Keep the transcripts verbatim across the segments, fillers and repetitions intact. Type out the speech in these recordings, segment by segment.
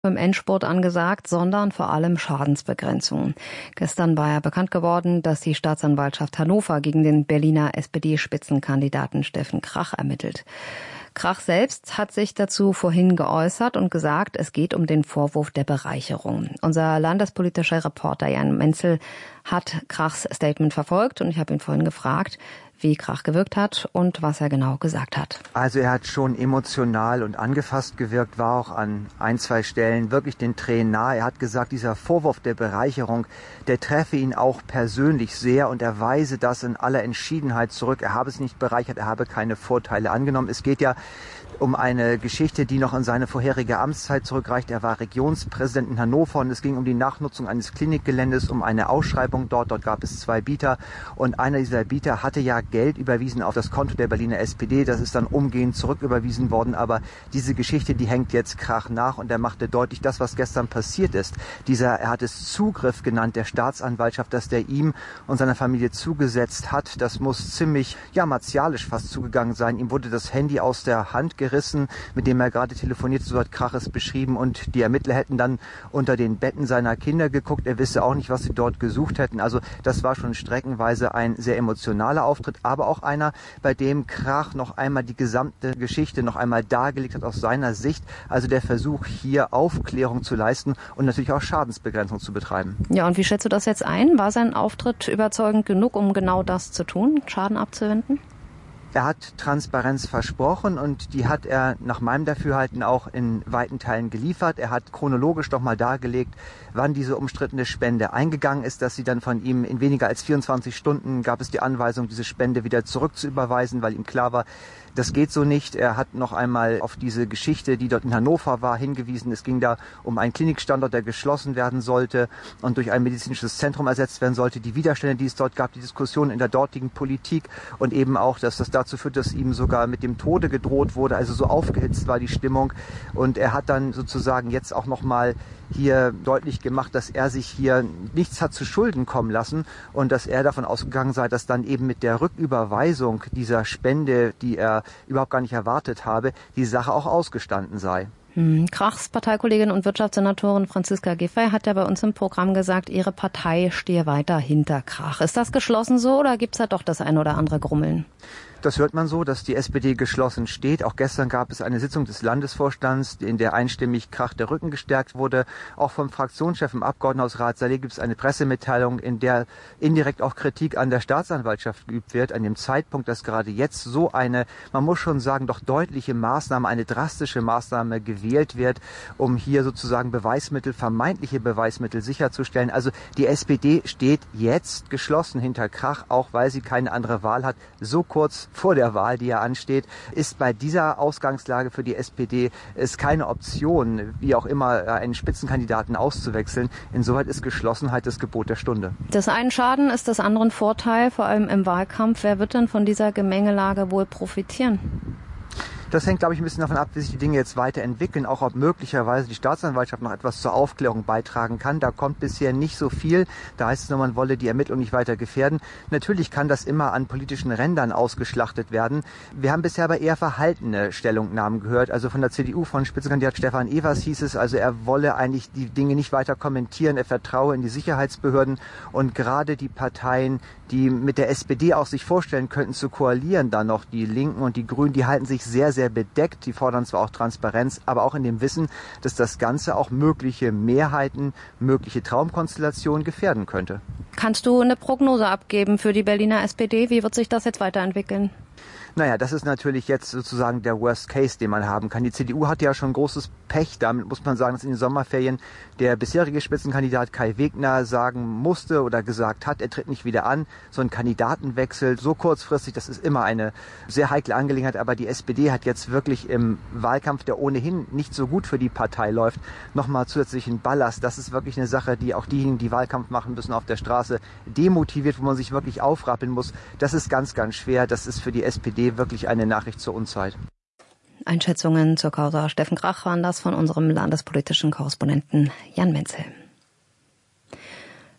im Endspurt angesagt, sondern vor allem Schadensbegrenzung. Gestern war ja bekannt geworden, dass die Staatsanwaltschaft Hannover gegen den Berliner S P D-Spitzenkandidaten Steffen Krach ermittelt. Krach selbst hat sich dazu vorhin geäußert und gesagt, es geht um den Vorwurf der Bereicherung. Unser landespolitischer Reporter Jan Menzel hat Krachs Statement verfolgt und ich habe ihn vorhin gefragt, wie Krach gewirkt hat und was er genau gesagt hat. Also er hat schon emotional und angefasst gewirkt, war auch an ein, zwei Stellen wirklich den Tränen nahe. Er hat gesagt, dieser Vorwurf der Bereicherung, der treffe ihn auch persönlich sehr und er weise das in aller Entschiedenheit zurück. Er habe es nicht bereichert, er habe keine Vorteile angenommen. Es geht ja um eine Geschichte, die noch in seine vorherige Amtszeit zurückreicht. Er war Regionspräsident in Hannover und es ging um die Nachnutzung eines Klinikgeländes, um eine Ausschreibung dort. Dort gab es zwei Bieter und einer dieser Bieter hatte ja Geld überwiesen auf das Konto der Berliner S P D. Das ist dann umgehend zurücküberwiesen worden. Aber diese Geschichte, die hängt jetzt Krach nach und er machte deutlich, das, was gestern passiert ist. Dieser, er hat es Zugriff genannt, der Staatsanwaltschaft, dass der ihm und seiner Familie zugesetzt hat. Das muss ziemlich, ja, martialisch fast zugegangen sein. Ihm wurde das Handy aus der Hand gerissen, mit dem er gerade telefoniert, so hat Krach es beschrieben. Und die Ermittler hätten dann unter den Betten seiner Kinder geguckt. Er wisse auch nicht, was sie dort gesucht hätten. Also das war schon streckenweise ein sehr emotionaler Auftritt, aber auch einer, bei dem Krach noch einmal die gesamte Geschichte noch einmal dargelegt hat aus seiner Sicht. Also der Versuch, hier Aufklärung zu leisten und natürlich auch Schadensbegrenzung zu betreiben. Ja, und wie schätzt du das jetzt ein? War sein Auftritt überzeugend genug, um genau das zu tun, Schaden abzuwenden? Er hat Transparenz versprochen und die hat er nach meinem Dafürhalten auch in weiten Teilen geliefert. Er hat chronologisch doch mal dargelegt, wann diese umstrittene Spende eingegangen ist, dass sie dann von ihm in weniger als vierundzwanzig Stunden gab es die Anweisung, diese Spende wieder zurückzuüberweisen, weil ihm klar war, das geht so nicht. Er hat noch einmal auf diese Geschichte, die dort in Hannover war, hingewiesen. Es ging da um einen Klinikstandort, der geschlossen werden sollte und durch ein medizinisches Zentrum ersetzt werden sollte. Die Widerstände, die es dort gab, die Diskussion in der dortigen Politik und eben auch, dass das dazu führt, dass ihm sogar mit dem Tode gedroht wurde. Also so aufgehitzt war die Stimmung. Und er hat dann sozusagen jetzt auch noch mal hier deutlich gemacht, dass er sich hier nichts hat zu Schulden kommen lassen und dass er davon ausgegangen sei, dass dann eben mit der Rücküberweisung dieser Spende, die er überhaupt gar nicht erwartet habe, die Sache auch ausgestanden sei. Hm. Krachs Parteikollegin und Wirtschaftssenatorin Franziska Giffey hat ja bei uns im Programm gesagt, ihre Partei stehe weiter hinter Krach. Ist das geschlossen so oder gibt es da doch das ein oder andere Grummeln? Das hört man so, dass die S P D geschlossen steht. Auch gestern gab es eine Sitzung des Landesvorstands, in der einstimmig Krach der Rücken gestärkt wurde. Auch vom Fraktionschef im Abgeordnetenhausrat Saleh gibt es eine Pressemitteilung, in der indirekt auch Kritik an der Staatsanwaltschaft geübt wird. An dem Zeitpunkt, dass gerade jetzt so eine, man muss schon sagen, doch deutliche Maßnahme, eine drastische Maßnahme gewählt wird, um hier sozusagen Beweismittel, vermeintliche Beweismittel sicherzustellen. Also die S P D steht jetzt geschlossen hinter Krach, auch weil sie keine andere Wahl hat. So kurz vor der Wahl, die ja ansteht, ist bei dieser Ausgangslage für die S P D es keine Option, wie auch immer einen Spitzenkandidaten auszuwechseln. Insoweit ist Geschlossenheit das Gebot der Stunde. Das einen Schaden ist des anderen Vorteil, vor allem im Wahlkampf. Wer wird denn von dieser Gemengelage wohl profitieren? Das hängt, glaube ich, ein bisschen davon ab, wie sich die Dinge jetzt weiterentwickeln, auch ob möglicherweise die Staatsanwaltschaft noch etwas zur Aufklärung beitragen kann. Da kommt bisher nicht so viel. Da heißt es nur, man wolle die Ermittlung nicht weiter gefährden. Natürlich kann das immer an politischen Rändern ausgeschlachtet werden. Wir haben bisher aber eher verhaltene Stellungnahmen gehört. Also von der C D U, von Spitzenkandidat Stefan Evers hieß es, also er wolle eigentlich die Dinge nicht weiter kommentieren. Er vertraue in die Sicherheitsbehörden und gerade die Parteien, die mit der S P D auch sich vorstellen könnten zu koalieren, dann noch die Linken und die Grünen, die halten sich sehr, sehr bedeckt. Die fordern zwar auch Transparenz, aber auch in dem Wissen, dass das Ganze auch mögliche Mehrheiten, mögliche Traumkonstellationen gefährden könnte. Kannst du eine Prognose abgeben für die Berliner S P D? Wie wird sich das jetzt weiterentwickeln? Naja, das ist natürlich jetzt sozusagen der Worst Case, den man haben kann. Die C D U hat ja schon großes Pech. Damit muss man sagen, dass in den Sommerferien der bisherige Spitzenkandidat Kai Wegner sagen musste oder gesagt hat, er tritt nicht wieder an. So ein Kandidatenwechsel so kurzfristig, das ist immer eine sehr heikle Angelegenheit. Aber die S P D hat jetzt wirklich im Wahlkampf, der ohnehin nicht so gut für die Partei läuft, nochmal zusätzlichen Ballast. Das ist wirklich eine Sache, die auch diejenigen, die Wahlkampf machen müssen auf der Straße, demotiviert, wo man sich wirklich aufrappeln muss. Das ist ganz, ganz schwer. Das ist für die S P D wirklich eine Nachricht zur Unzeit. Einschätzungen zur Causa Steffen Krach waren das von unserem landespolitischen Korrespondenten Jan Menzel.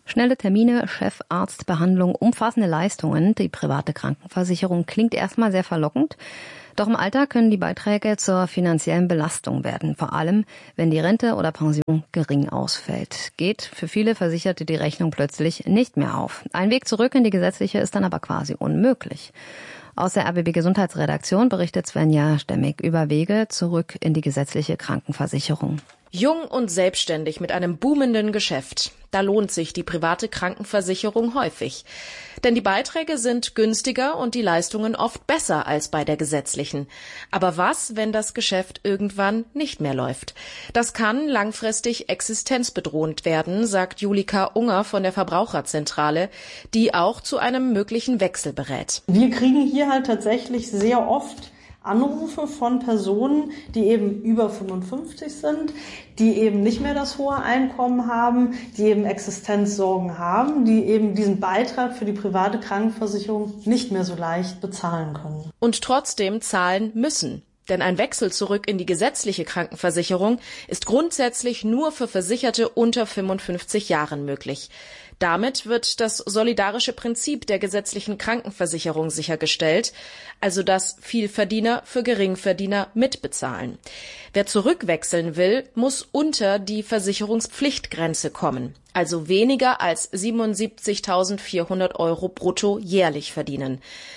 Schnelle Termine, Chefarztbehandlung, umfassende Leistungen, die private Krankenversicherung klingt erstmal sehr verlockend. Doch im Alter können die Beiträge zur finanziellen Belastung werden, vor allem wenn die Rente oder Pension gering ausfällt. Geht für viele Versicherte die Rechnung plötzlich nicht mehr auf. Ein Weg zurück in die gesetzliche ist dann aber quasi unmöglich. Aus der R B B Gesundheitsredaktion berichtet Svenja Stemmig über Wege zurück in die gesetzliche Krankenversicherung. Jung und selbstständig mit einem boomenden Geschäft. Da lohnt sich die private Krankenversicherung häufig. Denn die Beiträge sind günstiger und die Leistungen oft besser als bei der gesetzlichen. Aber was, wenn das Geschäft irgendwann nicht mehr läuft? Das kann langfristig existenzbedrohend werden, sagt Julika Unger von der Verbraucherzentrale, die auch zu einem möglichen Wechsel berät. Wir kriegen hier halt tatsächlich sehr oft Anrufe von Personen, die eben über fünfundfünfzig sind, die eben nicht mehr das hohe Einkommen haben, die eben Existenzsorgen haben, die eben diesen Beitrag für die private Krankenversicherung nicht mehr so leicht bezahlen können. Und trotzdem zahlen müssen. Denn ein Wechsel zurück in die gesetzliche Krankenversicherung ist grundsätzlich nur für Versicherte unter fünfundfünfzig Jahren möglich. Damit wird das solidarische Prinzip der gesetzlichen Krankenversicherung sichergestellt, also dass Vielverdiener für Geringverdiener mitbezahlen. Wer zurückwechseln will, muss unter die Versicherungspflichtgrenze kommen, also weniger als siebenundsiebzigtausendvierhundert Euro brutto jährlich verdienen.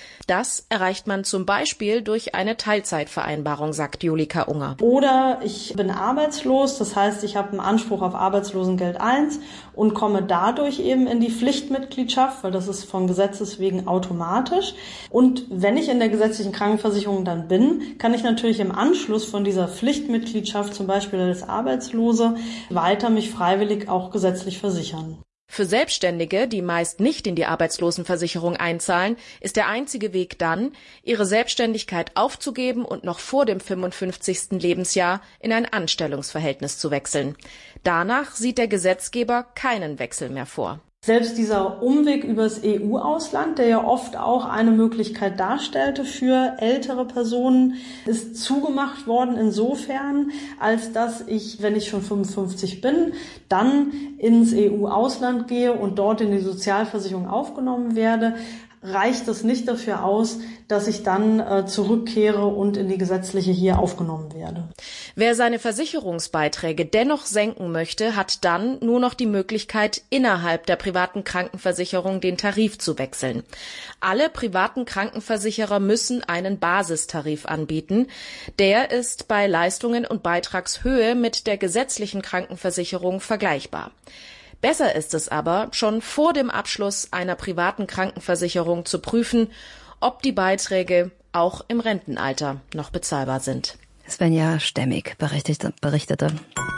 Das erreicht man zum Beispiel durch eine Teilzeitvereinbarung, sagt Julika Unger. Oder ich bin arbeitslos, das heißt, ich habe einen Anspruch auf Arbeitslosengeld eins und komme dadurch eben in die Pflichtmitgliedschaft, weil das ist von Gesetzes wegen automatisch. Und wenn ich in der gesetzlichen Krankenversicherung dann bin, kann ich natürlich im Anschluss von dieser Pflichtmitgliedschaft, zum Beispiel als Arbeitslose, weiter mich freiwillig auch gesetzlich versichern. Für Selbstständige, die meist nicht in die Arbeitslosenversicherung einzahlen, ist der einzige Weg dann, ihre Selbstständigkeit aufzugeben und noch vor dem fünfundfünfzigsten Lebensjahr in ein Anstellungsverhältnis zu wechseln. Danach sieht der Gesetzgeber keinen Wechsel mehr vor. Selbst dieser Umweg übers E U-Ausland, der ja oft auch eine Möglichkeit darstellte für ältere Personen, ist zugemacht worden insofern, als dass ich, wenn ich schon fünfundfünfzig bin, dann ins E U-Ausland gehe und dort in die Sozialversicherung aufgenommen werde. Reicht es nicht dafür aus, dass ich dann äh, zurückkehre und in die gesetzliche hier aufgenommen werde. Wer seine Versicherungsbeiträge dennoch senken möchte, hat dann nur noch die Möglichkeit, innerhalb der privaten Krankenversicherung den Tarif zu wechseln. Alle privaten Krankenversicherer müssen einen Basistarif anbieten. Der ist bei Leistungen und Beitragshöhe mit der gesetzlichen Krankenversicherung vergleichbar. Besser ist es aber, schon vor dem Abschluss einer privaten Krankenversicherung zu prüfen, ob die Beiträge auch im Rentenalter noch bezahlbar sind. Svenja Stemmig berichtete. berichtete.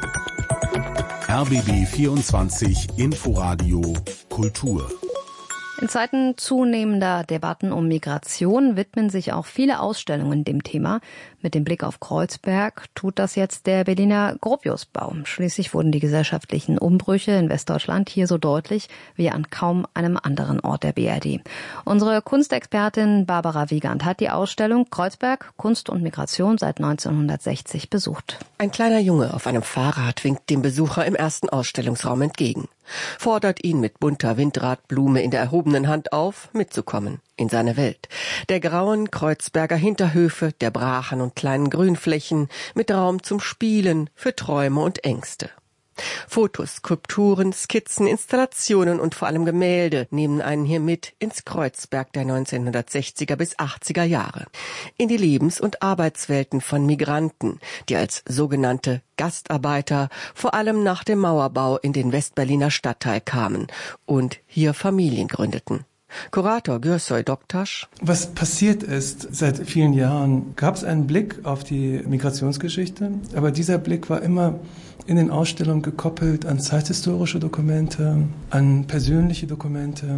R B B vierundzwanzig Inforadio Kultur. In Zeiten zunehmender Debatten um Migration widmen sich auch viele Ausstellungen dem Thema. Mit dem Blick auf Kreuzberg tut das jetzt der Berliner Gropiusbau. Schließlich wurden die gesellschaftlichen Umbrüche in Westdeutschland hier so deutlich wie an kaum einem anderen Ort der B R D. Unsere Kunstexpertin Barbara Wiegand hat die Ausstellung Kreuzberg, Kunst und Migration seit neunzehnhundertsechzig besucht. Ein kleiner Junge auf einem Fahrrad winkt dem Besucher im ersten Ausstellungsraum entgegen, fordert ihn mit bunter Windradblume in der erhobenen Hand auf, mitzukommen in seine Welt. Der grauen Kreuzberger Hinterhöfe, der Brachen und kleinen Grünflächen mit Raum zum Spielen, für Träume und Ängste. Fotos, Skulpturen, Skizzen, Installationen und vor allem Gemälde nehmen einen hier mit ins Kreuzberg der neunzehnhundertsechziger bis achtziger Jahre. In die Lebens- und Arbeitswelten von Migranten, die als sogenannte Gastarbeiter vor allem nach dem Mauerbau in den Westberliner Stadtteil kamen und hier Familien gründeten. Kurator Gürsoy Doktasch. Was passiert ist, seit vielen Jahren gab es einen Blick auf die Migrationsgeschichte, aber dieser Blick war immer in den Ausstellungen gekoppelt an zeithistorische Dokumente, an persönliche Dokumente.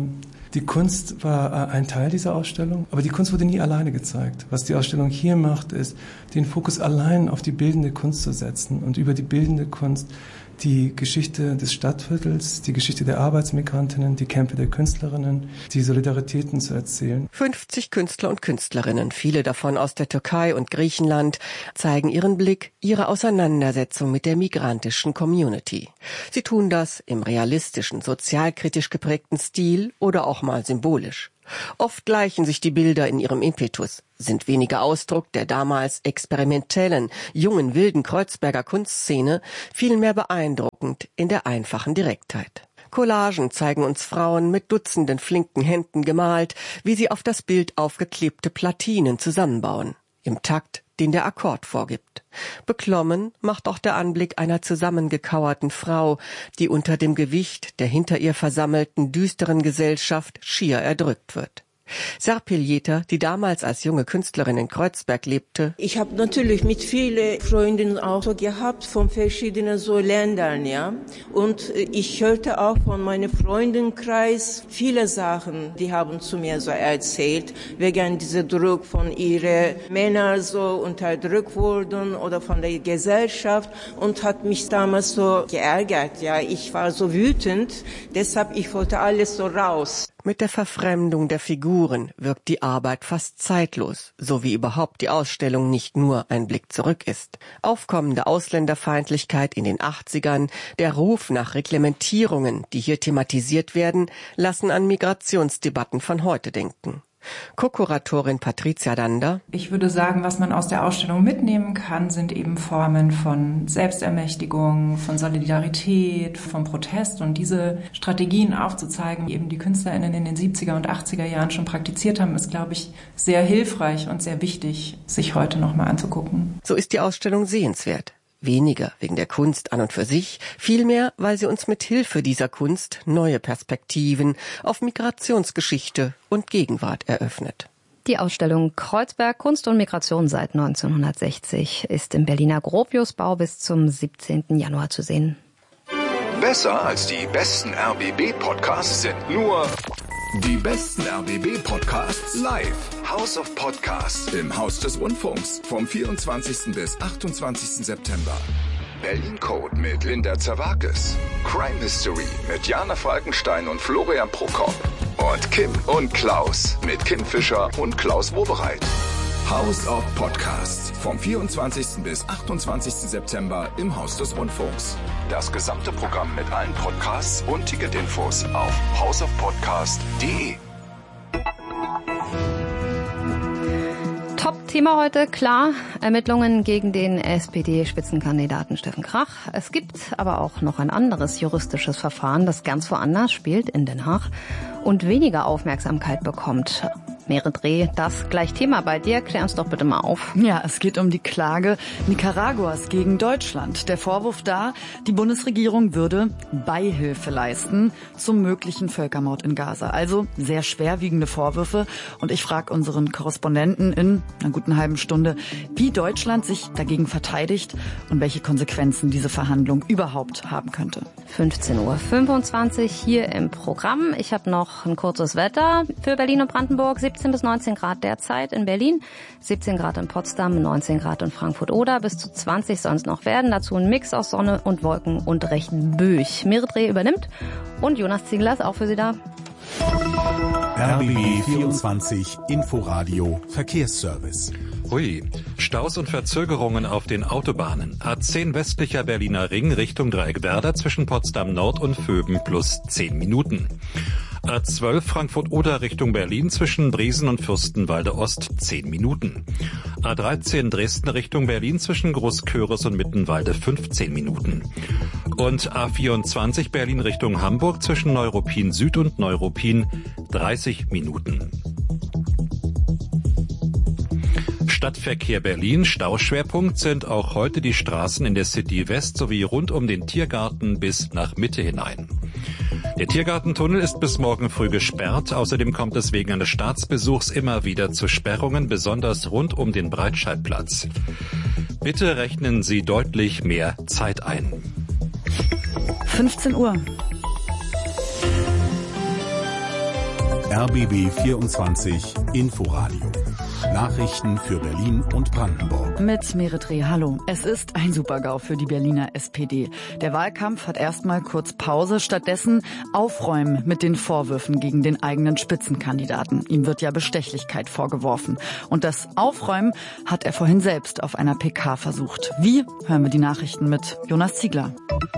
Die Kunst war ein Teil dieser Ausstellung, aber die Kunst wurde nie alleine gezeigt. Was die Ausstellung hier macht, ist, den Fokus allein auf die bildende Kunst zu setzen und über die bildende Kunst die Geschichte des Stadtviertels, die Geschichte der Arbeitsmigrantinnen, die Kämpfe der Künstlerinnen, die Solidaritäten zu erzählen. fünfzig Künstler und Künstlerinnen, viele davon aus der Türkei und Griechenland, zeigen ihren Blick, ihre Auseinandersetzung mit der migrantischen Community. Sie tun das im realistischen, sozialkritisch geprägten Stil oder auch mal symbolisch. Oft gleichen sich die Bilder in ihrem Impetus, sind weniger Ausdruck der damals experimentellen, jungen, wilden Kreuzberger Kunstszene, vielmehr beeindruckend in der einfachen Direktheit. Collagen zeigen uns Frauen mit dutzenden flinken Händen gemalt, wie sie auf das Bild aufgeklebte Platinen zusammenbauen, im Takt, den der Akkord vorgibt. Beklommen macht auch der Anblick einer zusammengekauerten Frau, die unter dem Gewicht der hinter ihr versammelten düsteren Gesellschaft schier erdrückt wird. Serpil Yeter, die damals als junge Künstlerin in Kreuzberg lebte. Ich habe natürlich mit vielen Freunden auch so gehabt von verschiedenen so Ländern, ja. Und ich hörte auch von meinem Freundenkreis viele Sachen, die haben zu mir so erzählt, wegen dieser Druck von ihren Männern so unterdrückt wurden oder von der Gesellschaft, und hat mich damals so geärgert, ja. Ich war so wütend, deshalb ich wollte alles so raus. Mit der Verfremdung der Figuren wirkt die Arbeit fast zeitlos, so wie überhaupt die Ausstellung nicht nur ein Blick zurück ist. Aufkommende Ausländerfeindlichkeit in den achtzigern, der Ruf nach Reglementierungen, die hier thematisiert werden, lassen an Migrationsdebatten von heute denken. Co-Kuratorin Patricia Dander. Ich würde sagen, was man aus der Ausstellung mitnehmen kann, sind eben Formen von Selbstermächtigung, von Solidarität, von Protest, und diese Strategien aufzuzeigen, die eben die KünstlerInnen in den siebziger und achtziger Jahren schon praktiziert haben, ist, glaube ich, sehr hilfreich und sehr wichtig, sich heute nochmal anzugucken. So ist die Ausstellung sehenswert. Weniger wegen der Kunst an und für sich, vielmehr, weil sie uns mit Hilfe dieser Kunst neue Perspektiven auf Migrationsgeschichte und Gegenwart eröffnet. Die Ausstellung Kreuzberg Kunst und Migration seit neunzehnhundertsechzig ist im Berliner Gropiusbau bis zum siebzehnten Januar zu sehen. Besser als die besten R B B-Podcasts sind nur die besten R B B-Podcasts live. House of Podcasts im Haus des Rundfunks vom vierundzwanzigsten bis achtundzwanzigsten September. Berlin Code mit Linda Zerwakis. Crime Mystery mit Jana Falkenstein und Florian Prokop. Und Kim und Klaus mit Kim Fischer und Klaus Wobereit. House of Podcasts vom vierundzwanzigsten bis achtundzwanzigsten September im Haus des Rundfunks. Das gesamte Programm mit allen Podcasts und Ticketinfos auf house of podcast punkt de. Top-Thema heute, klar, Ermittlungen gegen den S P D-Spitzenkandidaten Steffen Krach. Es gibt aber auch noch ein anderes juristisches Verfahren, das ganz woanders spielt, in Den Haag, und weniger Aufmerksamkeit bekommt. Merit Reh, das gleich Thema bei dir. Klär uns doch bitte mal auf. Ja, es geht um die Klage Nicaraguas gegen Deutschland. Der Vorwurf da, die Bundesregierung würde Beihilfe leisten zum möglichen Völkermord in Gaza. Also sehr schwerwiegende Vorwürfe. Und ich frage unseren Korrespondenten in einer guten halben Stunde, wie Deutschland sich dagegen verteidigt und welche Konsequenzen diese Verhandlung überhaupt haben könnte. fünfzehn Uhr fünfundzwanzig hier im Programm. Ich habe noch ein kurzes Wetter für Berlin und Brandenburg. siebzehn bis neunzehn Grad derzeit in Berlin, siebzehn Grad in Potsdam, neunzehn Grad in Frankfurt-Oder, bis zu zwanzig soll es noch werden. Dazu ein Mix aus Sonne und Wolken und recht böig. Merit Reh übernimmt und Jonas Ziegler ist auch für Sie da. R B B vierundzwanzig Inforadio Verkehrsservice. Hui, Staus und Verzögerungen auf den Autobahnen. A zehn westlicher Berliner Ring Richtung Dreieckwerder zwischen Potsdam Nord und Vöben plus zehn Minuten. A zwölf Frankfurt-Oder Richtung Berlin zwischen Briesen und Fürstenwalde Ost zehn Minuten. A dreizehn Dresden Richtung Berlin zwischen Großköris und Mittenwalde fünfzehn Minuten. Und A vierundzwanzig Berlin Richtung Hamburg zwischen Neuruppin Süd und Neuruppin dreißig Minuten. Stadtverkehr Berlin. Stauschwerpunkt sind auch heute die Straßen in der City West sowie rund um den Tiergarten bis nach Mitte hinein. Der Tiergartentunnel ist bis morgen früh gesperrt. Außerdem kommt es wegen eines Staatsbesuchs immer wieder zu Sperrungen, besonders rund um den Breitscheidplatz. Bitte rechnen Sie deutlich mehr Zeit ein. fünfzehn Uhr. R B B vierundzwanzig Inforadio. Nachrichten für Berlin und Brandenburg. Mit Merit Reh, hallo. Es ist ein Super-GAU für die Berliner S P D. Der Wahlkampf hat erstmal kurz Pause. Stattdessen aufräumen mit den Vorwürfen gegen den eigenen Spitzenkandidaten. Ihm wird ja Bestechlichkeit vorgeworfen. Und das Aufräumen hat er vorhin selbst auf einer P K versucht. Wie? Hören wir die Nachrichten mit Jonas Ziegler.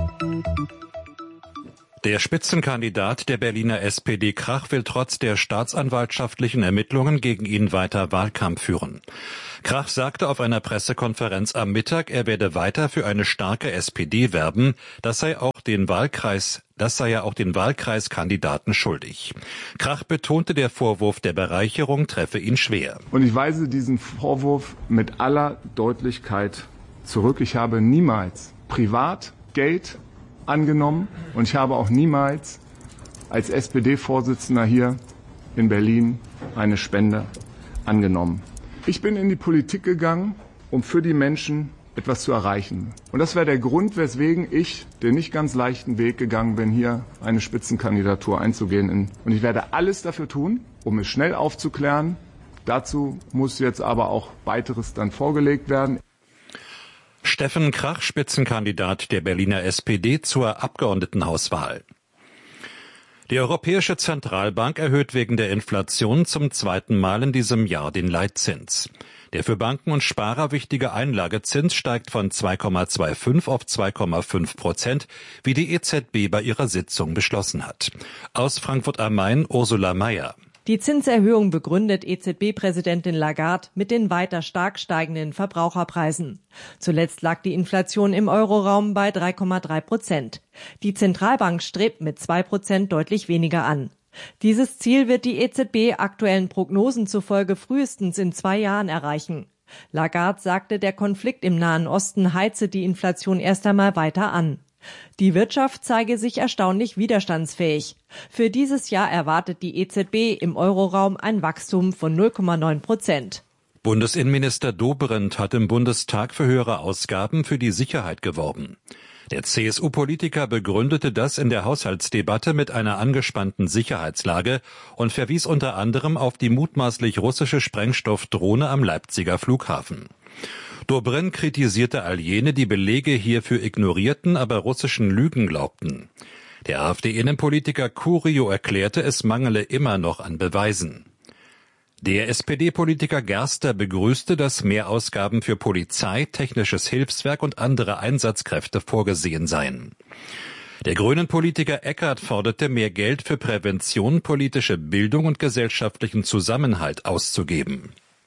Der Spitzenkandidat der Berliner S P D Krach will trotz der staatsanwaltschaftlichen Ermittlungen gegen ihn weiter Wahlkampf führen. Krach sagte auf einer Pressekonferenz am Mittag, er werde weiter für eine starke S P D werben. Das sei auch den Wahlkreis, das sei ja auch den Wahlkreiskandidaten schuldig. Krach betonte, der Vorwurf der Bereicherung treffe ihn schwer. Und ich weise diesen Vorwurf mit aller Deutlichkeit zurück. Ich habe niemals privat Geld angenommen und ich habe auch niemals als S P D-Vorsitzender hier in Berlin eine Spende angenommen. Ich bin in die Politik gegangen, um für die Menschen etwas zu erreichen. Und das wäre der Grund, weswegen ich den nicht ganz leichten Weg gegangen bin, hier eine Spitzenkandidatur einzugehen. Und ich werde alles dafür tun, um es schnell aufzuklären. Dazu muss jetzt aber auch weiteres dann vorgelegt werden. Steffen Krach, Spitzenkandidat der Berliner S P D zur Abgeordnetenhauswahl. Die Europäische Zentralbank erhöht wegen der Inflation zum zweiten Mal in diesem Jahr den Leitzins. Der für Banken und Sparer wichtige Einlagezins steigt von zwei Komma fünfundzwanzig auf zwei Komma fünf Prozent, wie die E Z B bei ihrer Sitzung beschlossen hat. Aus Frankfurt am Main Ursula Mayer. Die Zinserhöhung begründet E Z B-Präsidentin Lagarde mit den weiter stark steigenden Verbraucherpreisen. Zuletzt lag die Inflation im Euroraum bei drei Komma drei Prozent. Die Zentralbank strebt mit zwei Prozent deutlich weniger an. Dieses Ziel wird die E Z B aktuellen Prognosen zufolge frühestens in zwei Jahren erreichen. Lagarde sagte, der Konflikt im Nahen Osten heize die Inflation erst einmal weiter an. Die Wirtschaft zeige sich erstaunlich widerstandsfähig. Für dieses Jahr erwartet die E Z B im Euroraum ein Wachstum von null Komma neun Prozent. Bundesinnenminister Dobrindt hat im Bundestag für höhere Ausgaben für die Sicherheit geworben. Der C S U-Politiker begründete das in der Haushaltsdebatte mit einer angespannten Sicherheitslage und verwies unter anderem auf die mutmaßlich russische Sprengstoffdrohne am Leipziger Flughafen. Dobrindt kritisierte all jene, die Belege hierfür ignorierten, aber russischen Lügen glaubten. Der AfD-Innenpolitiker Curio erklärte, es mangele immer noch an Beweisen. Der S P D-Politiker Gerster begrüßte, dass Mehrausgaben für Polizei, technisches Hilfswerk und andere Einsatzkräfte vorgesehen seien. Der Grünen-Politiker Eckert forderte, mehr Geld für Prävention, politische Bildung und gesellschaftlichen Zusammenhalt auszugeben.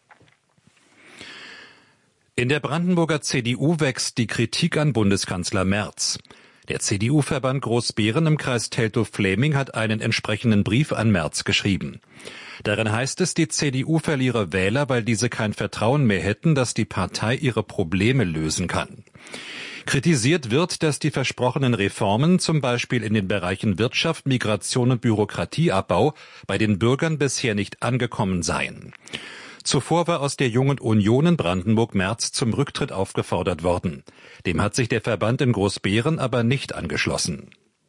In der Brandenburger C D U wächst die Kritik an Bundeskanzler Merz. Der C D U-Verband Großbeeren im Kreis Teltow-Fläming hat einen entsprechenden Brief an Merz geschrieben. Darin heißt es, die C D U verliere Wähler, weil diese kein Vertrauen mehr hätten, dass die Partei ihre Probleme lösen kann. Kritisiert wird, dass die versprochenen Reformen, zum Beispiel in den Bereichen Wirtschaft, Migration und Bürokratieabbau, bei den Bürgern bisher nicht angekommen seien. Zuvor war aus der Jungen Union in Brandenburg Merz zum Rücktritt aufgefordert worden. Dem hat sich der Verband in Großbeeren aber nicht angeschlossen.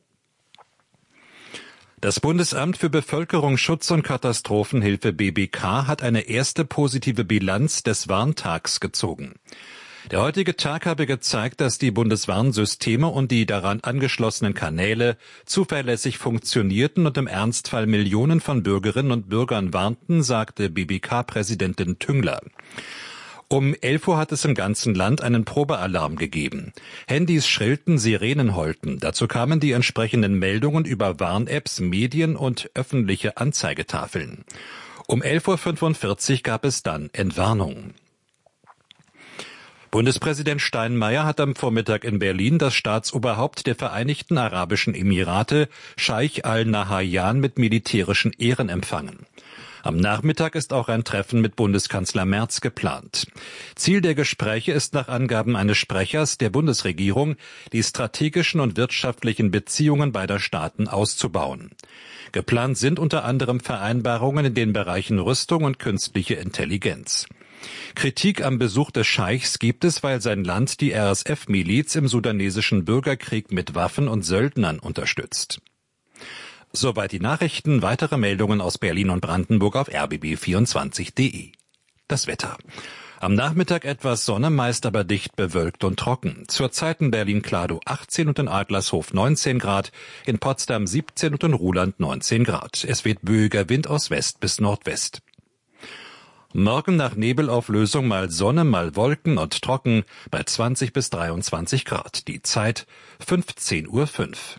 Das Bundesamt für Bevölkerungsschutz und Katastrophenhilfe B B K hat eine erste positive Bilanz des Warntags gezogen. Der heutige Tag habe gezeigt, dass die Bundeswarnsysteme und die daran angeschlossenen Kanäle zuverlässig funktionierten und im Ernstfall Millionen von Bürgerinnen und Bürgern warnten, sagte B B K-Präsidentin Tüngler. Um elf Uhr hat es im ganzen Land einen Probealarm gegeben. Handys schrillten, Sirenen heulten. Dazu kamen die entsprechenden Meldungen über Warn-Apps, Medien und öffentliche Anzeigetafeln. Um elf Uhr fünfundvierzig gab es dann Entwarnungen. Bundespräsident Steinmeier hat am Vormittag in Berlin das Staatsoberhaupt der Vereinigten Arabischen Emirate, Scheich al-Nahyan, mit militärischen Ehren empfangen. Am Nachmittag ist auch ein Treffen mit Bundeskanzler Merz geplant. Ziel der Gespräche ist nach Angaben eines Sprechers der Bundesregierung, die strategischen und wirtschaftlichen Beziehungen beider Staaten auszubauen. Geplant sind unter anderem Vereinbarungen in den Bereichen Rüstung und künstliche Intelligenz. Kritik am Besuch des Scheichs gibt es, weil sein Land die R S F-Miliz im sudanesischen Bürgerkrieg mit Waffen und Söldnern unterstützt. Soweit die Nachrichten. Weitere Meldungen aus Berlin und Brandenburg auf r b b vierundzwanzig punkt d e. Das Wetter. Am Nachmittag etwas Sonne, meist aber dicht bewölkt und trocken. Zurzeit in Berlin-Kladow achtzehn und in Adlershof neunzehn Grad, in Potsdam siebzehn und in Ruhland neunzehn Grad. Es weht böiger Wind aus West bis Nordwest. Morgen nach Nebelauflösung mal Sonne, mal Wolken und trocken bei zwanzig bis dreiundzwanzig Grad. Die Zeit fünfzehn Uhr fünf.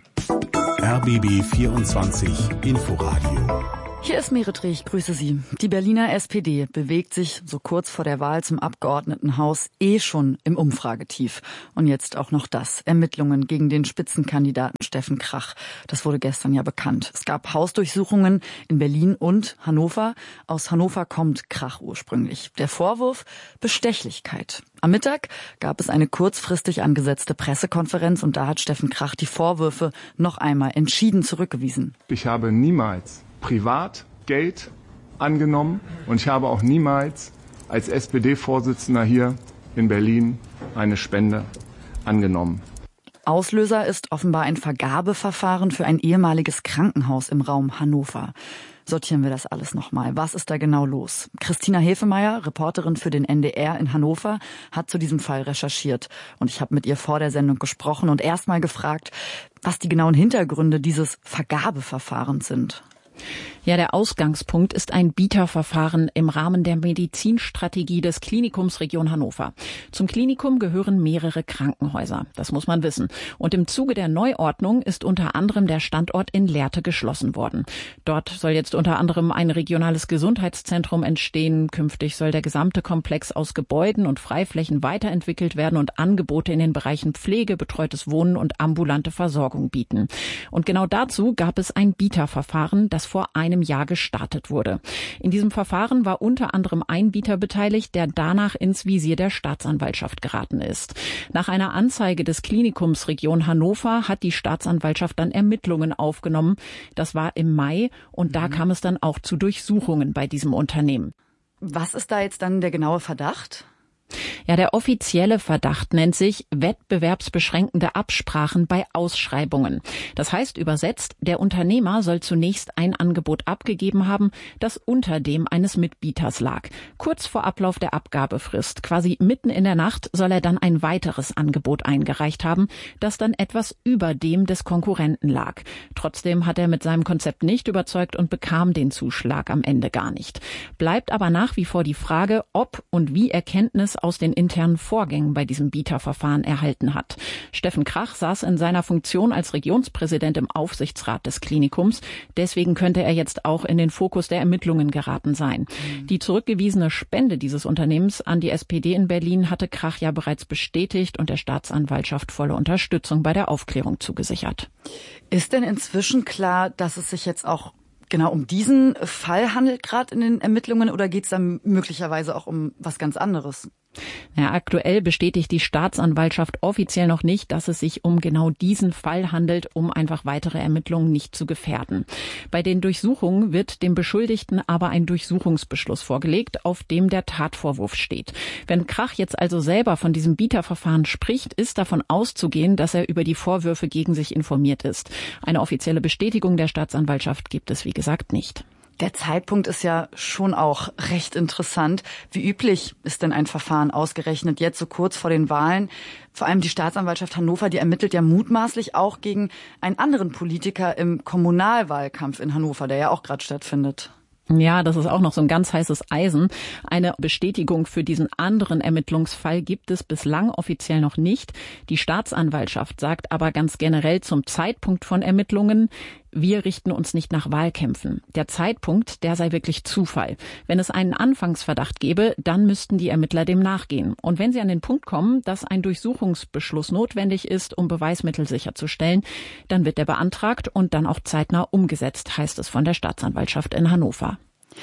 R B B vierundzwanzig Inforadio. Hier ist Meretri, ich grüße Sie. Die Berliner S P D bewegt sich so kurz vor der Wahl zum Abgeordnetenhaus eh schon im Umfragetief. Und jetzt auch noch das. Ermittlungen gegen den Spitzenkandidaten Steffen Krach. Das wurde gestern ja bekannt. Es gab Hausdurchsuchungen in Berlin und Hannover. Aus Hannover kommt Krach ursprünglich. Der Vorwurf: Bestechlichkeit. Am Mittag gab es eine kurzfristig angesetzte Pressekonferenz und da hat Steffen Krach die Vorwürfe noch einmal entschieden zurückgewiesen. Ich habe niemals privat Geld angenommen und ich habe auch niemals als S P D-Vorsitzender hier in Berlin eine Spende angenommen. Auslöser ist offenbar ein Vergabeverfahren für ein ehemaliges Krankenhaus im Raum Hannover. Sortieren wir das alles nochmal. Was ist da genau los? Christina Hefemeyer, Reporterin für den N D R in Hannover, hat zu diesem Fall recherchiert. Und ich habe mit ihr vor der Sendung gesprochen und erst mal gefragt, was die genauen Hintergründe dieses Vergabeverfahrens sind. Ja, der Ausgangspunkt ist ein Bieterverfahren im Rahmen der Medizinstrategie des Klinikums Region Hannover. Zum Klinikum gehören mehrere Krankenhäuser, das muss man wissen. Und im Zuge der Neuordnung ist unter anderem der Standort in Lehrte geschlossen worden. Dort soll jetzt unter anderem ein regionales Gesundheitszentrum entstehen. Künftig soll der gesamte Komplex aus Gebäuden und Freiflächen weiterentwickelt werden und Angebote in den Bereichen Pflege, betreutes Wohnen und ambulante Versorgung bieten. Und genau dazu gab es ein Bieterverfahren, das vor einem Jahr gestartet wurde. In diesem Verfahren war unter anderem ein Bieter beteiligt, der danach ins Visier der Staatsanwaltschaft geraten ist. Nach einer Anzeige des Klinikums Region Hannover hat die Staatsanwaltschaft dann Ermittlungen aufgenommen. Das war im Mai und da kam es dann auch zu Durchsuchungen bei diesem Unternehmen. Was ist da jetzt dann der genaue Verdacht? Ja, der offizielle Verdacht nennt sich wettbewerbsbeschränkende Absprachen bei Ausschreibungen. Das heißt übersetzt, der Unternehmer soll zunächst ein Angebot abgegeben haben, das unter dem eines Mitbieters lag. Kurz vor Ablauf der Abgabefrist, quasi mitten in der Nacht, soll er dann ein weiteres Angebot eingereicht haben, das dann etwas über dem des Konkurrenten lag. Trotzdem hat er mit seinem Konzept nicht überzeugt und bekam den Zuschlag am Ende gar nicht. Bleibt aber nach wie vor die Frage, ob und wie Erkenntnis aus den internen Vorgängen bei diesem Bieterverfahren erhalten hat. Steffen Krach saß in seiner Funktion als Regionspräsident im Aufsichtsrat des Klinikums. Deswegen könnte er jetzt auch in den Fokus der Ermittlungen geraten sein. Mhm. Die zurückgewiesene Spende dieses Unternehmens an die S P D in Berlin hatte Krach ja bereits bestätigt und der Staatsanwaltschaft volle Unterstützung bei der Aufklärung zugesichert. Ist denn inzwischen klar, dass es sich jetzt auch genau um diesen Fall handelt gerade in den Ermittlungen oder geht es dann möglicherweise auch um was ganz anderes? Ja, aktuell bestätigt die Staatsanwaltschaft offiziell noch nicht, dass es sich um genau diesen Fall handelt, um einfach weitere Ermittlungen nicht zu gefährden. Bei den Durchsuchungen wird dem Beschuldigten aber ein Durchsuchungsbeschluss vorgelegt, auf dem der Tatvorwurf steht. Wenn Krach jetzt also selber von diesem Bieterverfahren spricht, ist davon auszugehen, dass er über die Vorwürfe gegen sich informiert ist. Eine offizielle Bestätigung der Staatsanwaltschaft gibt es, wie gesagt, nicht. Der Zeitpunkt ist ja schon auch recht interessant. Wie üblich ist denn ein Verfahren ausgerechnet jetzt so kurz vor den Wahlen? Vor allem die Staatsanwaltschaft Hannover, die ermittelt ja mutmaßlich auch gegen einen anderen Politiker im Kommunalwahlkampf in Hannover, der ja auch gerade stattfindet. Ja, das ist auch noch so ein ganz heißes Eisen. Eine Bestätigung für diesen anderen Ermittlungsfall gibt es bislang offiziell noch nicht. Die Staatsanwaltschaft sagt aber ganz generell zum Zeitpunkt von Ermittlungen: Wir richten uns nicht nach Wahlkämpfen. Der Zeitpunkt, der sei wirklich Zufall. Wenn es einen Anfangsverdacht gäbe, dann müssten die Ermittler dem nachgehen. Und wenn sie an den Punkt kommen, dass ein Durchsuchungsbeschluss notwendig ist, um Beweismittel sicherzustellen, dann wird der beantragt und dann auch zeitnah umgesetzt, heißt es von der Staatsanwaltschaft in Hannover.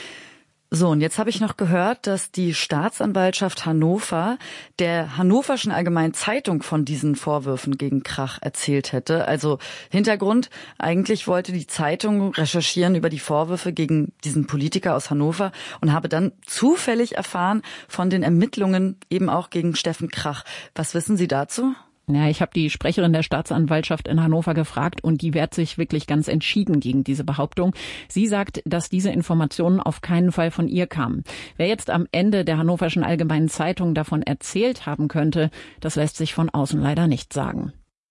So, und jetzt habe ich noch gehört, dass die Staatsanwaltschaft Hannover der Hannoverschen Allgemeinen Zeitung von diesen Vorwürfen gegen Krach erzählt hätte. Also Hintergrund, eigentlich wollte die Zeitung recherchieren über die Vorwürfe gegen diesen Politiker aus Hannover und habe dann zufällig erfahren von den Ermittlungen eben auch gegen Steffen Krach. Was wissen Sie dazu? Ja, ich habe die Sprecherin der Staatsanwaltschaft in Hannover gefragt und die wehrt sich wirklich ganz entschieden gegen diese Behauptung. Sie sagt, dass diese Informationen auf keinen Fall von ihr kamen. Wer jetzt am Ende der Hannoverschen Allgemeinen Zeitung davon erzählt haben könnte, das lässt sich von außen leider nicht sagen.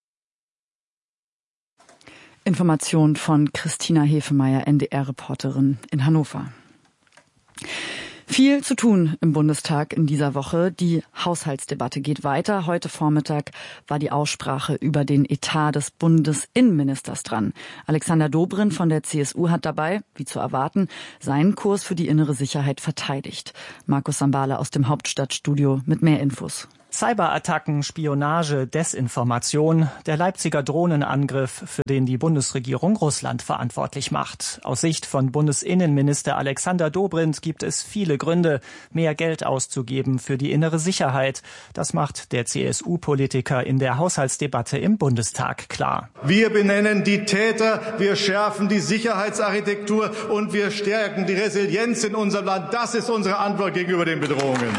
Information von Christina Hefemeyer, N D R-Reporterin in Hannover. Viel zu tun im Bundestag in dieser Woche. Die Haushaltsdebatte geht weiter. Heute Vormittag war die Aussprache über den Etat des Bundesinnenministers dran. Alexander Dobrindt von der C S U hat dabei, wie zu erwarten, seinen Kurs für die innere Sicherheit verteidigt. Markus Sambale aus dem Hauptstadtstudio mit mehr Infos. Cyberattacken, Spionage, Desinformation, der Leipziger Drohnenangriff, für den die Bundesregierung Russland verantwortlich macht. Aus Sicht von Bundesinnenminister Alexander Dobrindt gibt es viele Gründe, mehr Geld auszugeben für die innere Sicherheit. Das macht der C S U-Politiker in der Haushaltsdebatte im Bundestag klar. Wir benennen die Täter, wir schärfen die Sicherheitsarchitektur und wir stärken die Resilienz in unserem Land. Das ist unsere Antwort gegenüber den Bedrohungen.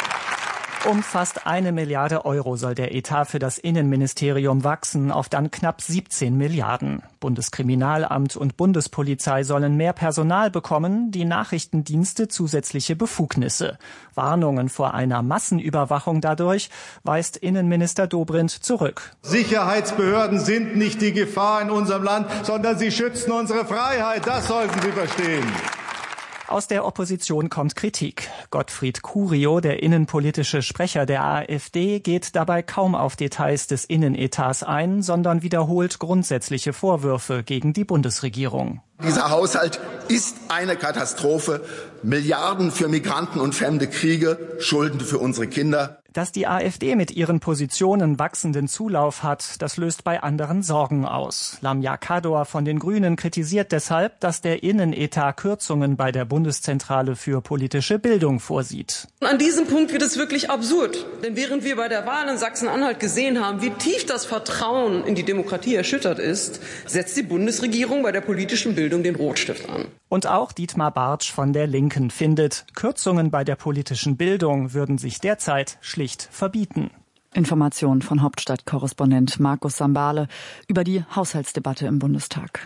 Um fast eine Milliarde Euro soll der Etat für das Innenministerium wachsen, auf dann knapp siebzehn Milliarden. Bundeskriminalamt und Bundespolizei sollen mehr Personal bekommen, die Nachrichtendienste zusätzliche Befugnisse. Warnungen vor einer Massenüberwachung dadurch weist Innenminister Dobrindt zurück. Sicherheitsbehörden sind nicht die Gefahr in unserem Land, sondern sie schützen unsere Freiheit. Das sollten Sie verstehen. Aus der Opposition kommt Kritik. Gottfried Curio, der innenpolitische Sprecher der AfD, geht dabei kaum auf Details des Innenetats ein, sondern wiederholt grundsätzliche Vorwürfe gegen die Bundesregierung. Dieser Haushalt ist eine Katastrophe. Milliarden für Migranten und fremde Kriege, Schulden für unsere Kinder. Dass die AfD mit ihren Positionen wachsenden Zulauf hat, das löst bei anderen Sorgen aus. Lamia Kador von den Grünen kritisiert deshalb, dass der Innenetat Kürzungen bei der Bundeszentrale für politische Bildung vorsieht. An diesem Punkt wird es wirklich absurd. Denn während wir bei der Wahl in Sachsen-Anhalt gesehen haben, wie tief das Vertrauen in die Demokratie erschüttert ist, setzt die Bundesregierung bei der politischen Bildung den Rotstift an. Und auch Dietmar Bartsch von der Linken findet, Kürzungen bei der politischen Bildung würden sich derzeit schlicht verbieten. Information von Hauptstadtkorrespondent Markus Sambale über die Haushaltsdebatte im Bundestag.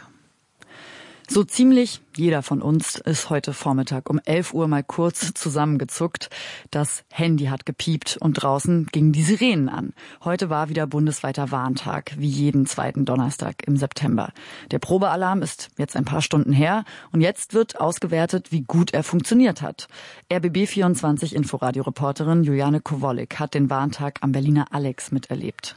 So ziemlich jeder von uns ist heute Vormittag um elf Uhr mal kurz zusammengezuckt. Das Handy hat gepiept und draußen gingen die Sirenen an. Heute war wieder bundesweiter Warntag, wie jeden zweiten Donnerstag im September. Der Probealarm ist jetzt ein paar Stunden her und jetzt wird ausgewertet, wie gut er funktioniert hat. R B B vierundzwanzig Inforadio-Reporterin Juliane Kowalik hat den Warntag am Berliner Alex miterlebt.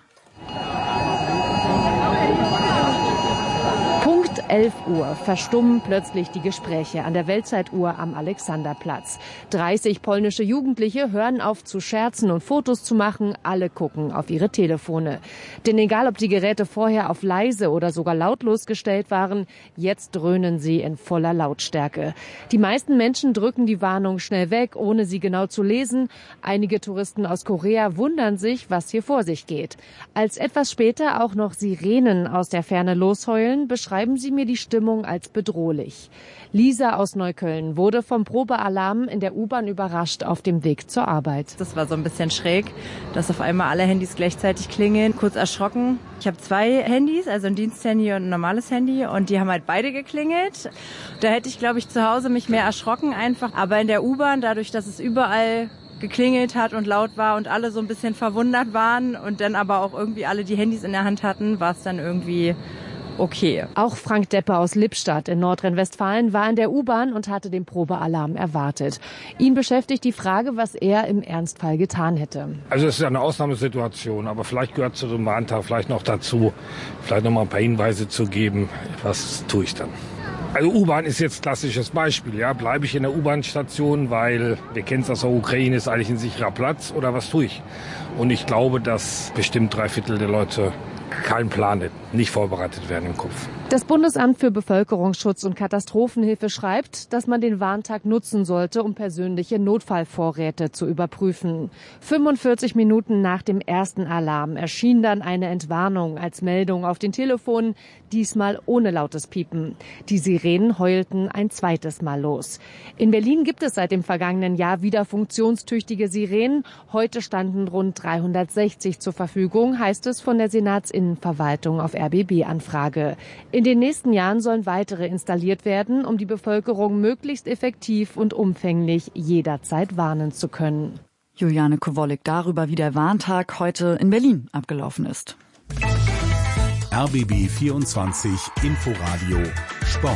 elf Uhr verstummen plötzlich die Gespräche an der Weltzeituhr am Alexanderplatz. dreißig polnische Jugendliche hören auf zu scherzen und Fotos zu machen. Alle gucken auf ihre Telefone. Denn egal, ob die Geräte vorher auf leise oder sogar lautlos gestellt waren, jetzt dröhnen sie in voller Lautstärke. Die meisten Menschen drücken die Warnung schnell weg, ohne sie genau zu lesen. Einige Touristen aus Korea wundern sich, was hier vor sich geht. Als etwas später auch noch Sirenen aus der Ferne losheulen, beschreiben sie mir die Stimmung als bedrohlich. Lisa aus Neukölln wurde vom Probealarm in der U-Bahn überrascht auf dem Weg zur Arbeit. Das war so ein bisschen schräg, dass auf einmal alle Handys gleichzeitig klingeln. Kurz erschrocken. Ich habe zwei Handys, also ein Diensthandy und ein normales Handy, und die haben halt beide geklingelt. Da hätte ich, glaube ich, zu Hause mich mehr erschrocken einfach. Aber in der U-Bahn, dadurch, dass es überall geklingelt hat und laut war und alle so ein bisschen verwundert waren und dann aber auch irgendwie alle die Handys in der Hand hatten, war es dann irgendwie okay. Auch Frank Deppe aus Lippstadt in Nordrhein-Westfalen war in der U-Bahn und hatte den Probealarm erwartet. Ihn beschäftigt die Frage, was er im Ernstfall getan hätte. Also es ist ja eine Ausnahmesituation, aber vielleicht gehört zu dem Warntag vielleicht noch dazu, vielleicht noch mal ein paar Hinweise zu geben. Was tue ich dann? Also U-Bahn ist jetzt klassisches Beispiel. Ja, bleibe ich in der U-Bahn-Station, weil wir kennen es aus der Ukraine, ist eigentlich ein sicherer Platz, oder was tue ich? Und ich glaube, dass bestimmt drei Viertel der Leute keinen Plan hätten, nicht vorbereitet werden im Kopf. Das Bundesamt für Bevölkerungsschutz und Katastrophenhilfe schreibt, dass man den Warntag nutzen sollte, um persönliche Notfallvorräte zu überprüfen. fünfundvierzig Minuten nach dem ersten Alarm erschien dann eine Entwarnung als Meldung auf den Telefonen. diesmal ohne lautes Piepen. Die Sirenen heulten ein zweites Mal los. In Berlin gibt es seit dem vergangenen Jahr wieder funktionstüchtige Sirenen. Heute standen rund dreihundertsechzig zur Verfügung, heißt es von der Senatsinnenverwaltung auf R B B-Anfrage. In den nächsten Jahren sollen weitere installiert werden, um die Bevölkerung möglichst effektiv und umfänglich jederzeit warnen zu können. Juliane Kowolek darüber, wie der Warntag heute in Berlin abgelaufen ist. R B B vierundzwanzig Inforadio Sport.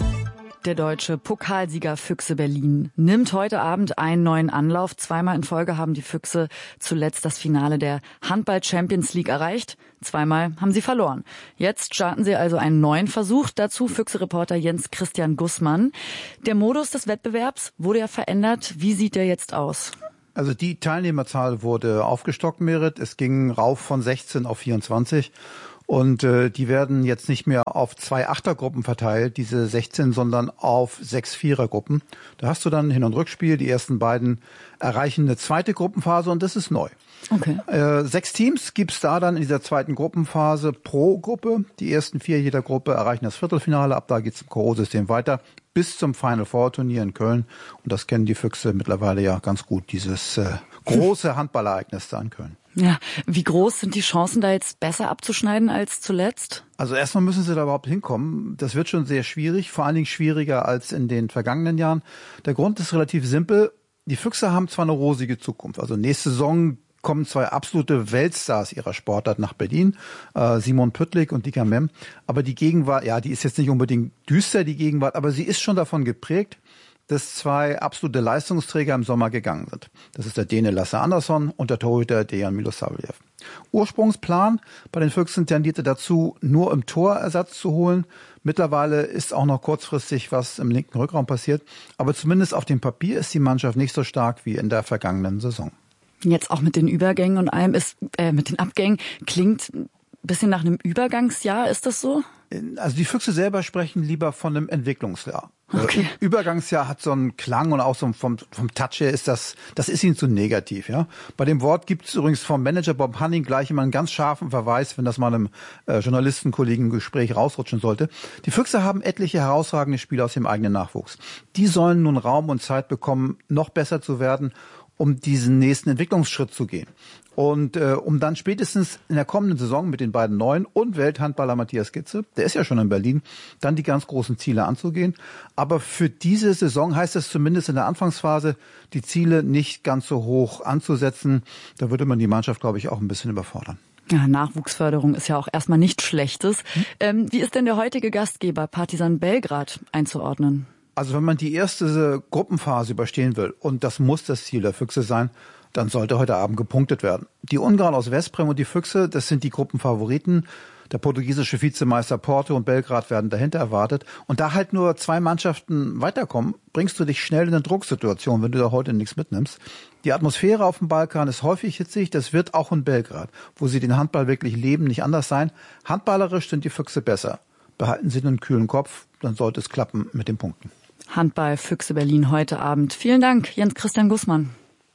Der deutsche Pokalsieger Füchse Berlin nimmt heute Abend einen neuen Anlauf. Zweimal in Folge haben die Füchse zuletzt das Finale der Handball-Champions League erreicht. Zweimal haben sie verloren. Jetzt starten sie also einen neuen Versuch. Dazu Füchse-Reporter Jens Christian Gussmann. Der Modus des Wettbewerbs wurde ja verändert. Wie sieht der jetzt aus? Also die Teilnehmerzahl wurde aufgestockt, Merit. Es ging rauf von sechzehn auf vierundzwanzig. Und äh, die werden jetzt nicht mehr auf zwei Achtergruppen verteilt, diese sechzehn, sondern auf sechs Vierergruppen. Da hast du dann Hin- und Rückspiel. Die ersten beiden erreichen eine zweite Gruppenphase und das ist neu. Okay. Äh, sechs Teams gibt's da dann in dieser zweiten Gruppenphase pro Gruppe. Die ersten vier jeder Gruppe erreichen das Viertelfinale. Ab da geht's im K O-System weiter bis zum Final Four Turnier in Köln. Und das kennen die Füchse mittlerweile ja ganz gut, dieses äh, große Handballereignis da in Köln. Ja, wie groß sind die Chancen, da jetzt besser abzuschneiden als zuletzt? Also erstmal müssen sie da überhaupt hinkommen. Das wird schon sehr schwierig, vor allen Dingen schwieriger als in den vergangenen Jahren. Der Grund ist relativ simpel. Die Füchse haben zwar eine rosige Zukunft. Also nächste Saison kommen zwei absolute Weltstars ihrer Sportart nach Berlin, äh, Simon Püttlik und Dika Mem. Aber die Gegenwart, ja, die ist jetzt nicht unbedingt düster, die Gegenwart, aber sie ist schon davon geprägt, dass zwei absolute Leistungsträger im Sommer gegangen sind. Das ist der Däne Lasse Andersson und der Torhüter Dejan Milosavljev. Ursprungsplan bei den Füchsen tendierte dazu, nur im Tor Ersatz zu holen. Mittlerweile ist auch noch kurzfristig was im linken Rückraum passiert. Aber zumindest auf dem Papier ist die Mannschaft nicht so stark wie in der vergangenen Saison. Jetzt auch mit den Übergängen und allem, ist äh, mit den Abgängen, klingt ein bisschen nach einem Übergangsjahr, ist das so? Also die Füchse selber sprechen lieber von einem Entwicklungsjahr. Okay. Übergangsjahr hat so einen Klang und auch so vom, vom Touch her ist das, das ist ihnen zu negativ, ja. Bei dem Wort gibt es übrigens vom Manager Bob Hanning gleich immer einen ganz scharfen Verweis, wenn das mal einem äh, Journalistenkollegen im Gespräch rausrutschen sollte. Die Füchse haben etliche herausragende Spieler aus dem eigenen Nachwuchs. Die sollen nun Raum und Zeit bekommen, noch besser zu werden, um diesen nächsten Entwicklungsschritt zu gehen. Und äh, um dann spätestens in der kommenden Saison mit den beiden Neuen und Welthandballer Matthias Gitze, der ist ja schon in Berlin, dann die ganz großen Ziele anzugehen. Aber für diese Saison heißt es zumindest in der Anfangsphase, die Ziele nicht ganz so hoch anzusetzen. Da würde man die Mannschaft, glaube ich, auch ein bisschen überfordern. Ja, Nachwuchsförderung ist ja auch erstmal nichts Schlechtes. Hm? Ähm, wie ist denn der heutige Gastgeber Partizan Belgrad einzuordnen? Also wenn man die erste Gruppenphase überstehen will, und das muss das Ziel der Füchse sein, dann sollte heute Abend gepunktet werden. Die Ungarn aus Veszprém und die Füchse, das sind die Gruppenfavoriten. Der portugiesische Vizemeister Porto und Belgrad werden dahinter erwartet. Und da halt nur zwei Mannschaften weiterkommen, bringst du dich schnell in eine Drucksituation, wenn du da heute nichts mitnimmst. Die Atmosphäre auf dem Balkan ist häufig hitzig. Das wird auch in Belgrad, wo sie den Handball wirklich leben, nicht anders sein. Handballerisch sind die Füchse besser. Behalten Sie einen kühlen Kopf, dann sollte es klappen mit den Punkten. Handball Füchse Berlin heute Abend. Vielen Dank, Jens Christian Gussmann.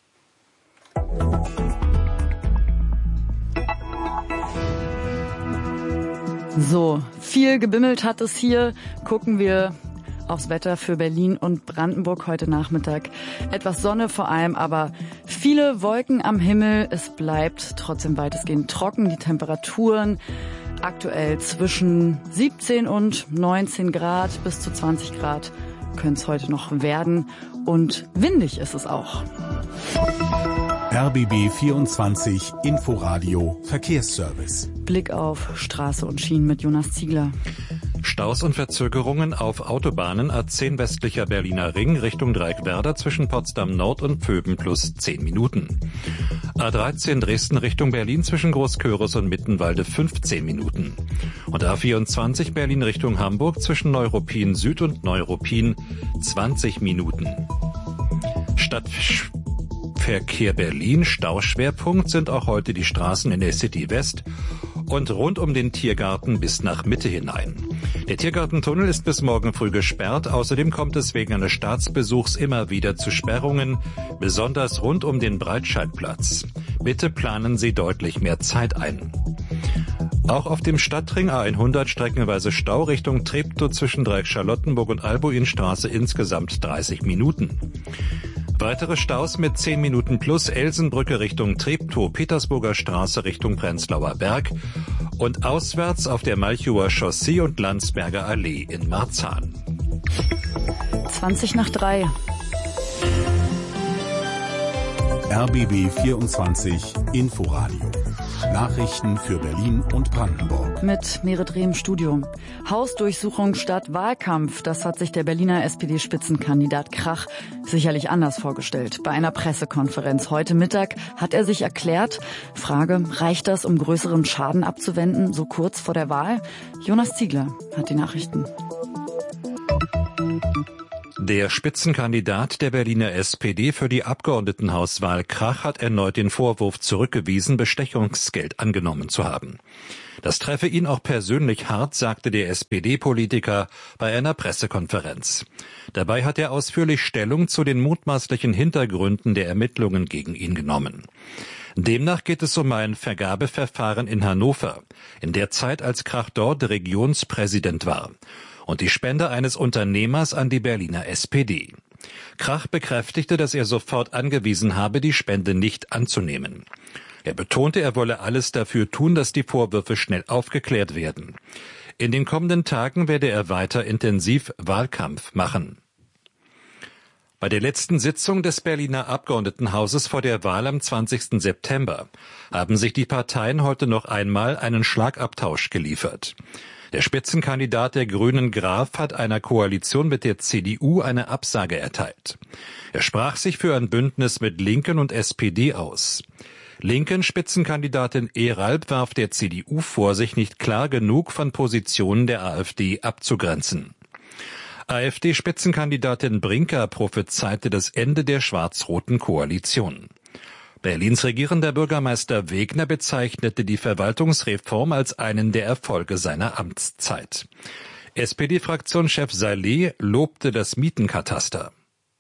So, viel gebimmelt hat es hier. Gucken wir aufs Wetter für Berlin und Brandenburg heute Nachmittag. Etwas Sonne vor allem, aber viele Wolken am Himmel. Es bleibt trotzdem weitestgehend trocken. Die Temperaturen aktuell zwischen siebzehn und neunzehn Grad bis zu zwanzig Grad können es heute noch werden. Und windig ist es auch. R B B vierundzwanzig Inforadio Verkehrsservice. Blick auf Straße und Schienen mit Jonas Ziegler. Staus und Verzögerungen auf Autobahnen A zehn westlicher Berliner Ring Richtung Dreieckwerder zwischen Potsdam Nord und Pöben plus zehn Minuten. A dreizehn Dresden Richtung Berlin zwischen Großköris und Mittenwalde fünfzehn Minuten. Und A vierundzwanzig Berlin Richtung Hamburg zwischen Neuruppin Süd und Neuruppin zwanzig Minuten. Stadtverkehr Berlin, Stauschwerpunkt sind auch heute die Straßen in der City West und rund um den Tiergarten bis nach Mitte hinein. Der Tiergartentunnel ist bis morgen früh gesperrt. Außerdem kommt es wegen eines Staatsbesuchs immer wieder zu Sperrungen, besonders rund um den Breitscheidplatz. Bitte planen Sie deutlich mehr Zeit ein. Auch auf dem Stadtring A hundert streckenweise Stau Richtung Treptow zwischen Dreieck Charlottenburg und Albuinstraße insgesamt dreißig Minuten. Weitere Staus mit zehn Minuten plus Elsenbrücke Richtung Treptow, Petersburger Straße Richtung Prenzlauer Berg und auswärts auf der Malchower Chaussee und Landsberger Allee in Marzahn. zwanzig nach drei. R B B vierundzwanzig Inforadio. Nachrichten für Berlin und Brandenburg. Mit Merit Rehm im Studio. Hausdurchsuchung statt Wahlkampf, das hat sich der Berliner S P D-Spitzenkandidat Krach sicherlich anders vorgestellt. Bei einer Pressekonferenz heute Mittag hat er sich erklärt, Frage, reicht das, um größeren Schaden abzuwenden, so kurz vor der Wahl? Jonas Ziegler hat die Nachrichten. Der Spitzenkandidat der Berliner S P D für die Abgeordnetenhauswahl Krach hat erneut den Vorwurf zurückgewiesen, Bestechungsgeld angenommen zu haben. Das treffe ihn auch persönlich hart, sagte der S P D-Politiker bei einer Pressekonferenz. Dabei hat er ausführlich Stellung zu den mutmaßlichen Hintergründen der Ermittlungen gegen ihn genommen. Demnach geht es um ein Vergabeverfahren in Hannover, in der Zeit, als Krach dort Regionspräsident war, und die Spende eines Unternehmers an die Berliner S P D. Krach bekräftigte, dass er sofort angewiesen habe, die Spende nicht anzunehmen. Er betonte, er wolle alles dafür tun, dass die Vorwürfe schnell aufgeklärt werden. In den kommenden Tagen werde er weiter intensiv Wahlkampf machen. Bei der letzten Sitzung des Berliner Abgeordnetenhauses vor der Wahl am zwanzigsten September haben sich die Parteien heute noch einmal einen Schlagabtausch geliefert. Der Spitzenkandidat der Grünen Graf hat einer Koalition mit der C D U eine Absage erteilt. Er sprach sich für ein Bündnis mit Linken und S P D aus. Linken-Spitzenkandidatin Eralb warf der C D U vor, sich nicht klar genug von Positionen der AfD abzugrenzen. AfD-Spitzenkandidatin Brinker prophezeite das Ende der schwarz-roten Koalition. Berlins regierender Bürgermeister Wegner bezeichnete die Verwaltungsreform als einen der Erfolge seiner Amtszeit. S P D-Fraktionschef Saleh lobte das Mietenkataster.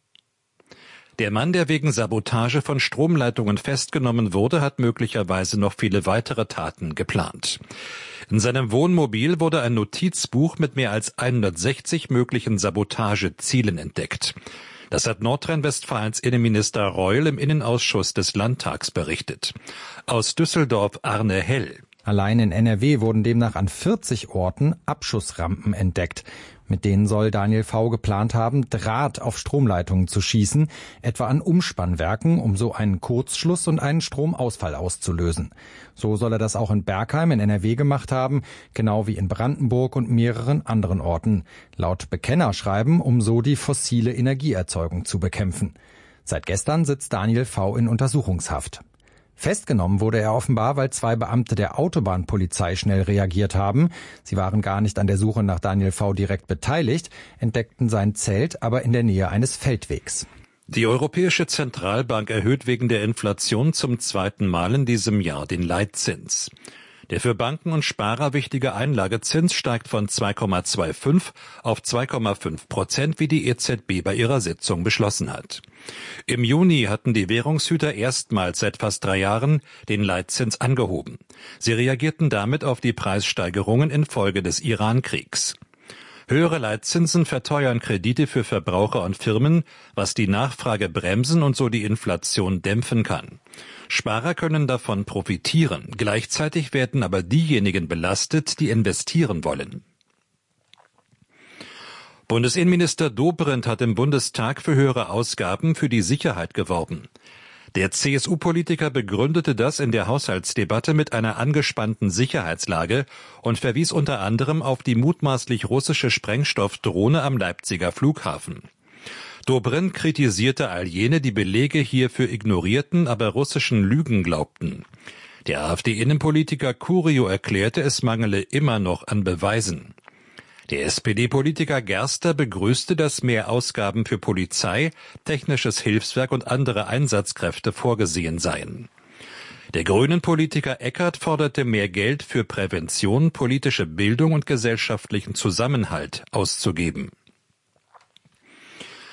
Der Mann, der wegen Sabotage von Stromleitungen festgenommen wurde, hat möglicherweise noch viele weitere Taten geplant. In seinem Wohnmobil wurde ein Notizbuch mit mehr als hundertsechzig möglichen Sabotagezielen entdeckt. Das hat Nordrhein-Westfalens Innenminister Reul im Innenausschuss des Landtags berichtet. Aus Düsseldorf Arne Hell. Allein in N R W wurden demnach an vierzig Orten Abschussrampen entdeckt. Mit denen soll Daniel V. geplant haben, Draht auf Stromleitungen zu schießen, etwa an Umspannwerken, um so einen Kurzschluss und einen Stromausfall auszulösen. So soll er das auch in Bergheim in N R W gemacht haben, genau wie in Brandenburg und mehreren anderen Orten. Laut Bekennerschreiben, um so die fossile Energieerzeugung zu bekämpfen. Seit gestern sitzt Daniel V. in Untersuchungshaft. Festgenommen wurde er offenbar, weil zwei Beamte der Autobahnpolizei schnell reagiert haben. Sie waren gar nicht an der Suche nach Daniel V. direkt beteiligt, entdeckten sein Zelt aber in der Nähe eines Feldwegs. Die Europäische Zentralbank erhöht wegen der Inflation zum zweiten Mal in diesem Jahr den Leitzins. Der für Banken und Sparer wichtige Einlagezins steigt von zwei Komma fünfundzwanzig auf zwei Komma fünf Prozent, wie die E Z B bei ihrer Sitzung beschlossen hat. Im Juni hatten die Währungshüter erstmals seit fast drei Jahren den Leitzins angehoben. Sie reagierten damit auf die Preissteigerungen infolge des Iran-Kriegs. Höhere Leitzinsen verteuern Kredite für Verbraucher und Firmen, was die Nachfrage bremsen und so die Inflation dämpfen kann. Sparer können davon profitieren. Gleichzeitig werden aber diejenigen belastet, die investieren wollen. Bundesinnenminister Dobrindt hat im Bundestag für höhere Ausgaben für die Sicherheit geworben. Der C S U-Politiker begründete das in der Haushaltsdebatte mit einer angespannten Sicherheitslage und verwies unter anderem auf die mutmaßlich russische Sprengstoffdrohne am Leipziger Flughafen. Dobrindt kritisierte all jene, die Belege hierfür ignorierten, aber russischen Lügen glaubten. Der AfD-Innenpolitiker Curio erklärte, es mangele immer noch an Beweisen. Der S P D-Politiker Gerster begrüßte, dass mehr Ausgaben für Polizei, technisches Hilfswerk und andere Einsatzkräfte vorgesehen seien. Der Grünen-Politiker Eckert forderte mehr Geld für Prävention, politische Bildung und gesellschaftlichen Zusammenhalt auszugeben.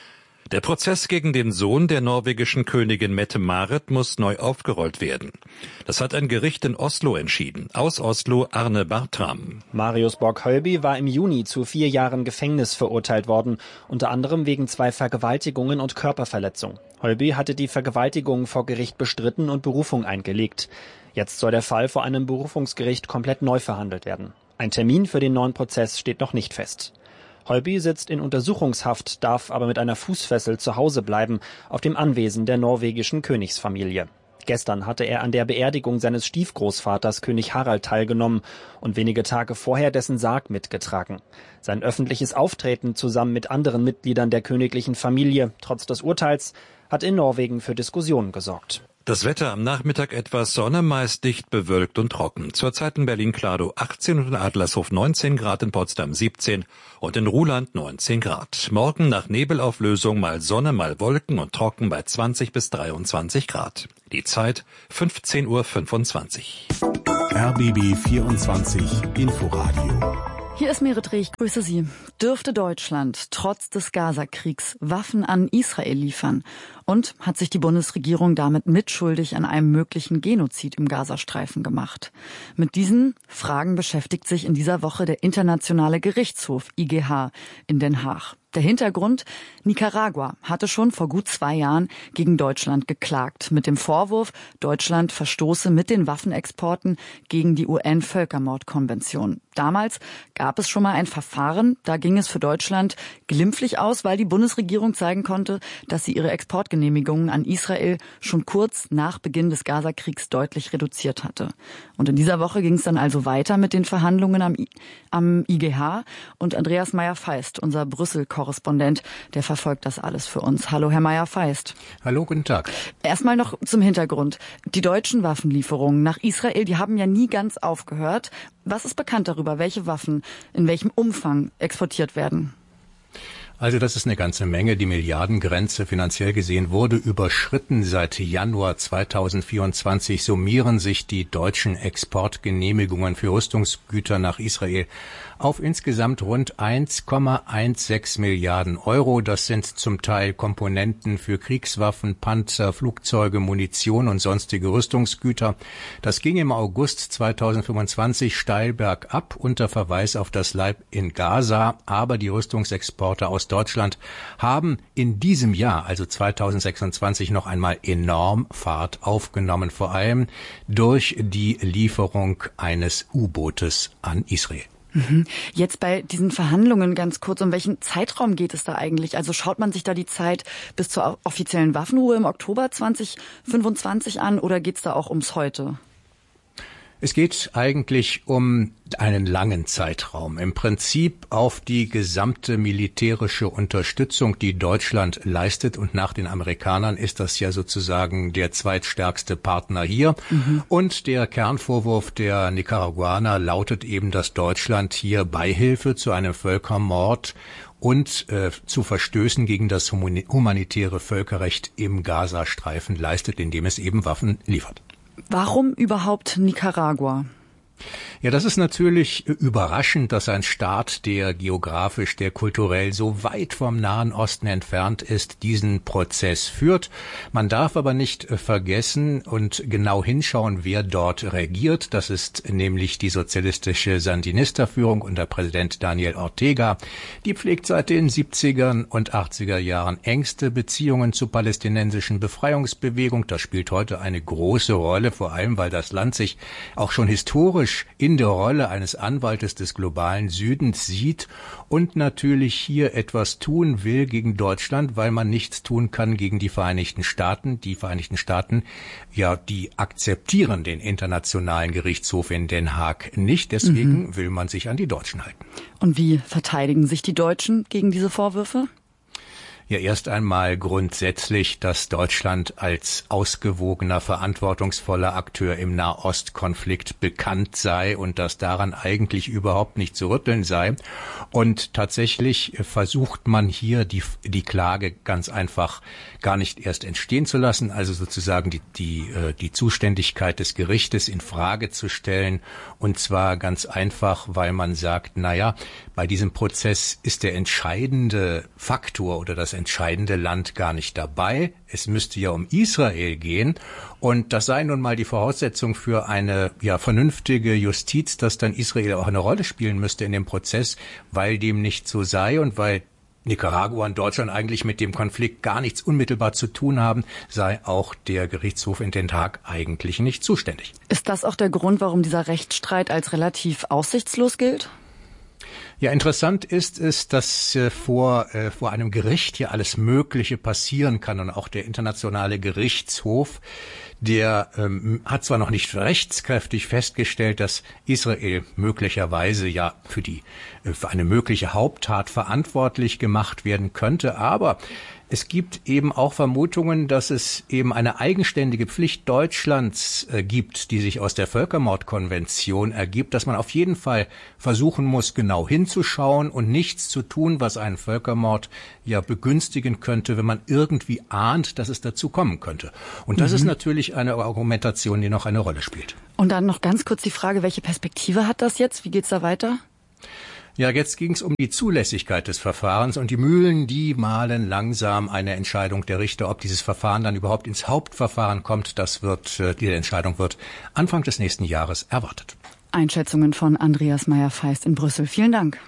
Der Prozess gegen den Sohn der norwegischen Königin Mette-Marit muss neu aufgerollt werden. Das hat ein Gericht in Oslo entschieden. Aus Oslo Arne Bartram. Marius Borg-Hölby war im Juni zu vier Jahren Gefängnis verurteilt worden, unter anderem wegen zwei Vergewaltigungen und Körperverletzung. Hölby hatte die Vergewaltigung vor Gericht bestritten und Berufung eingelegt. Jetzt soll der Fall vor einem Berufungsgericht komplett neu verhandelt werden. Ein Termin für den neuen Prozess steht noch nicht fest. Hölby sitzt in Untersuchungshaft, darf aber mit einer Fußfessel zu Hause bleiben, auf dem Anwesen der norwegischen Königsfamilie. Gestern hatte er an der Beerdigung seines Stiefgroßvaters König Harald teilgenommen und wenige Tage vorher dessen Sarg mitgetragen. Sein öffentliches Auftreten zusammen mit anderen Mitgliedern der königlichen Familie, trotz des Urteils, hat in Norwegen für Diskussionen gesorgt. Das Wetter am Nachmittag etwas Sonne, meist dicht bewölkt und trocken. Zurzeit in Berlin-Klado achtzehn und in Adlershof neunzehn Grad, in Potsdam siebzehn und in Ruhland neunzehn Grad. Morgen nach Nebelauflösung mal Sonne, mal Wolken und trocken bei zwanzig bis dreiundzwanzig Grad. Die Zeit fünfzehn Uhr fünfundzwanzig. R B B vierundzwanzig Inforadio. Hier ist Merit Reh, ich grüße Sie. Dürfte Deutschland trotz des Gaza-Kriegs Waffen an Israel liefern? Und hat sich die Bundesregierung damit mitschuldig an einem möglichen Genozid im Gazastreifen gemacht? Mit diesen Fragen beschäftigt sich in dieser Woche der Internationale Gerichtshof I G H in Den Haag. Der Hintergrund: Nicaragua hatte schon vor gut zwei Jahren gegen Deutschland geklagt, mit dem Vorwurf, Deutschland verstoße mit den Waffenexporten gegen die U N-Völkermordkonvention. Damals gab es schon mal ein Verfahren, da ging es für Deutschland glimpflich aus, weil die Bundesregierung zeigen konnte, dass sie ihre Exportgenehmigungen an Israel schon kurz nach Beginn des Gazakriegs deutlich reduziert hatte. Und in dieser Woche ging es dann also weiter mit den Verhandlungen am, I- am I G H und Andreas Meyer-Feist, unser Brüssel-Korrespondent, der verfolgt das alles für uns. Hallo, Herr Meyer-Feist. Hallo, guten Tag. Erstmal noch zum Hintergrund. Die deutschen Waffenlieferungen nach Israel, die haben ja nie ganz aufgehört. Was ist bekannt darüber, welche Waffen in welchem Umfang exportiert werden? Also das ist eine ganze Menge. Die Milliardengrenze finanziell gesehen wurde überschritten. Seit Januar zweitausendvierundzwanzig summieren sich die deutschen Exportgenehmigungen für Rüstungsgüter nach Israel auf insgesamt rund eins Komma sechzehn Milliarden Euro. Das sind zum Teil Komponenten für Kriegswaffen, Panzer, Flugzeuge, Munition und sonstige Rüstungsgüter. Das ging im August zweitausendfünfundzwanzig steil bergab unter Verweis auf das Leid in Gaza. Aber die Rüstungsexporte aus Deutschland haben in diesem Jahr, also zweitausendsechsundzwanzig, noch einmal enorm Fahrt aufgenommen, vor allem durch die Lieferung eines U-Bootes an Israel. Jetzt bei diesen Verhandlungen ganz kurz, um welchen Zeitraum geht es da eigentlich? Also schaut man sich da die Zeit bis zur offiziellen Waffenruhe im Oktober zweitausendfünfundzwanzig an oder geht es da auch ums Heute? Es geht eigentlich um einen langen Zeitraum. Im Prinzip auf die gesamte militärische Unterstützung, die Deutschland leistet. Und nach den Amerikanern ist das ja sozusagen der zweitstärkste Partner hier. Mhm. Und der Kernvorwurf der Nicaraguaner lautet eben, dass Deutschland hier Beihilfe zu einem Völkermord und äh, zu Verstößen gegen das humanitäre Völkerrecht im Gazastreifen leistet, indem es eben Waffen liefert. Warum überhaupt Nicaragua? Ja, das ist natürlich überraschend, dass ein Staat, der geografisch, der kulturell so weit vom Nahen Osten entfernt ist, diesen Prozess führt. Man darf aber nicht vergessen und genau hinschauen, wer dort regiert. Das ist nämlich die sozialistische Sandinista-Führung unter Präsident Daniel Ortega. Die pflegt seit den siebzigern und achtziger Jahren engste Beziehungen zur palästinensischen Befreiungsbewegung. Das spielt heute eine große Rolle, vor allem weil das Land sich auch schon historisch in der Rolle eines Anwaltes des globalen Südens sieht und natürlich hier etwas tun will gegen Deutschland, weil man nichts tun kann gegen die Vereinigten Staaten. Die Vereinigten Staaten, ja, die akzeptieren den Internationalen Gerichtshof in Den Haag nicht. Deswegen mhm. will man sich an die Deutschen halten. Und wie verteidigen sich die Deutschen gegen diese Vorwürfe? Ja, erst einmal grundsätzlich, dass Deutschland als ausgewogener, verantwortungsvoller Akteur im Nahostkonflikt bekannt sei und dass daran eigentlich überhaupt nicht zu rütteln sei. Und tatsächlich versucht man hier die, die Klage ganz einfach gar nicht erst entstehen zu lassen, also sozusagen die, die, die Zuständigkeit des Gerichtes in Frage zu stellen. Und zwar ganz einfach, weil man sagt, na ja, bei diesem Prozess ist der entscheidende Faktor oder das entscheidende Land gar nicht dabei. Es müsste ja um Israel gehen. Und das sei nun mal die Voraussetzung für eine ja vernünftige Justiz, dass dann Israel auch eine Rolle spielen müsste in dem Prozess, weil dem nicht so sei und weil Nicaragua und Deutschland eigentlich mit dem Konflikt gar nichts unmittelbar zu tun haben, sei auch der Gerichtshof in Den Haag eigentlich nicht zuständig. Ist das auch der Grund, warum dieser Rechtsstreit als relativ aussichtslos gilt? Ja, interessant ist es, dass äh, vor, äh, vor einem Gericht hier alles Mögliche passieren kann und auch der Internationale Gerichtshof, der ähm, hat zwar noch nicht rechtskräftig festgestellt, dass Israel möglicherweise ja für die äh, für eine mögliche Haupttat verantwortlich gemacht werden könnte, aber es gibt eben auch Vermutungen, dass es eben eine eigenständige Pflicht Deutschlands äh, gibt, die sich aus der Völkermordkonvention ergibt, dass man auf jeden Fall versuchen muss, genau hinzuschauen und nichts zu tun, was einen Völkermord ja begünstigen könnte, wenn man irgendwie ahnt, dass es dazu kommen könnte. Und das mhm. ist natürlich eine Argumentation, die noch eine Rolle spielt. Und dann noch ganz kurz die Frage, welche Perspektive hat das jetzt? Wie geht's da weiter? Ja, jetzt ging es um die Zulässigkeit des Verfahrens und die Mühlen, die mahlen langsam eine Entscheidung der Richter. Ob dieses Verfahren dann überhaupt ins Hauptverfahren kommt, das wird, diese Entscheidung wird Anfang des nächsten Jahres erwartet. Einschätzungen von Andreas Meyer-Feist in Brüssel. Vielen Dank.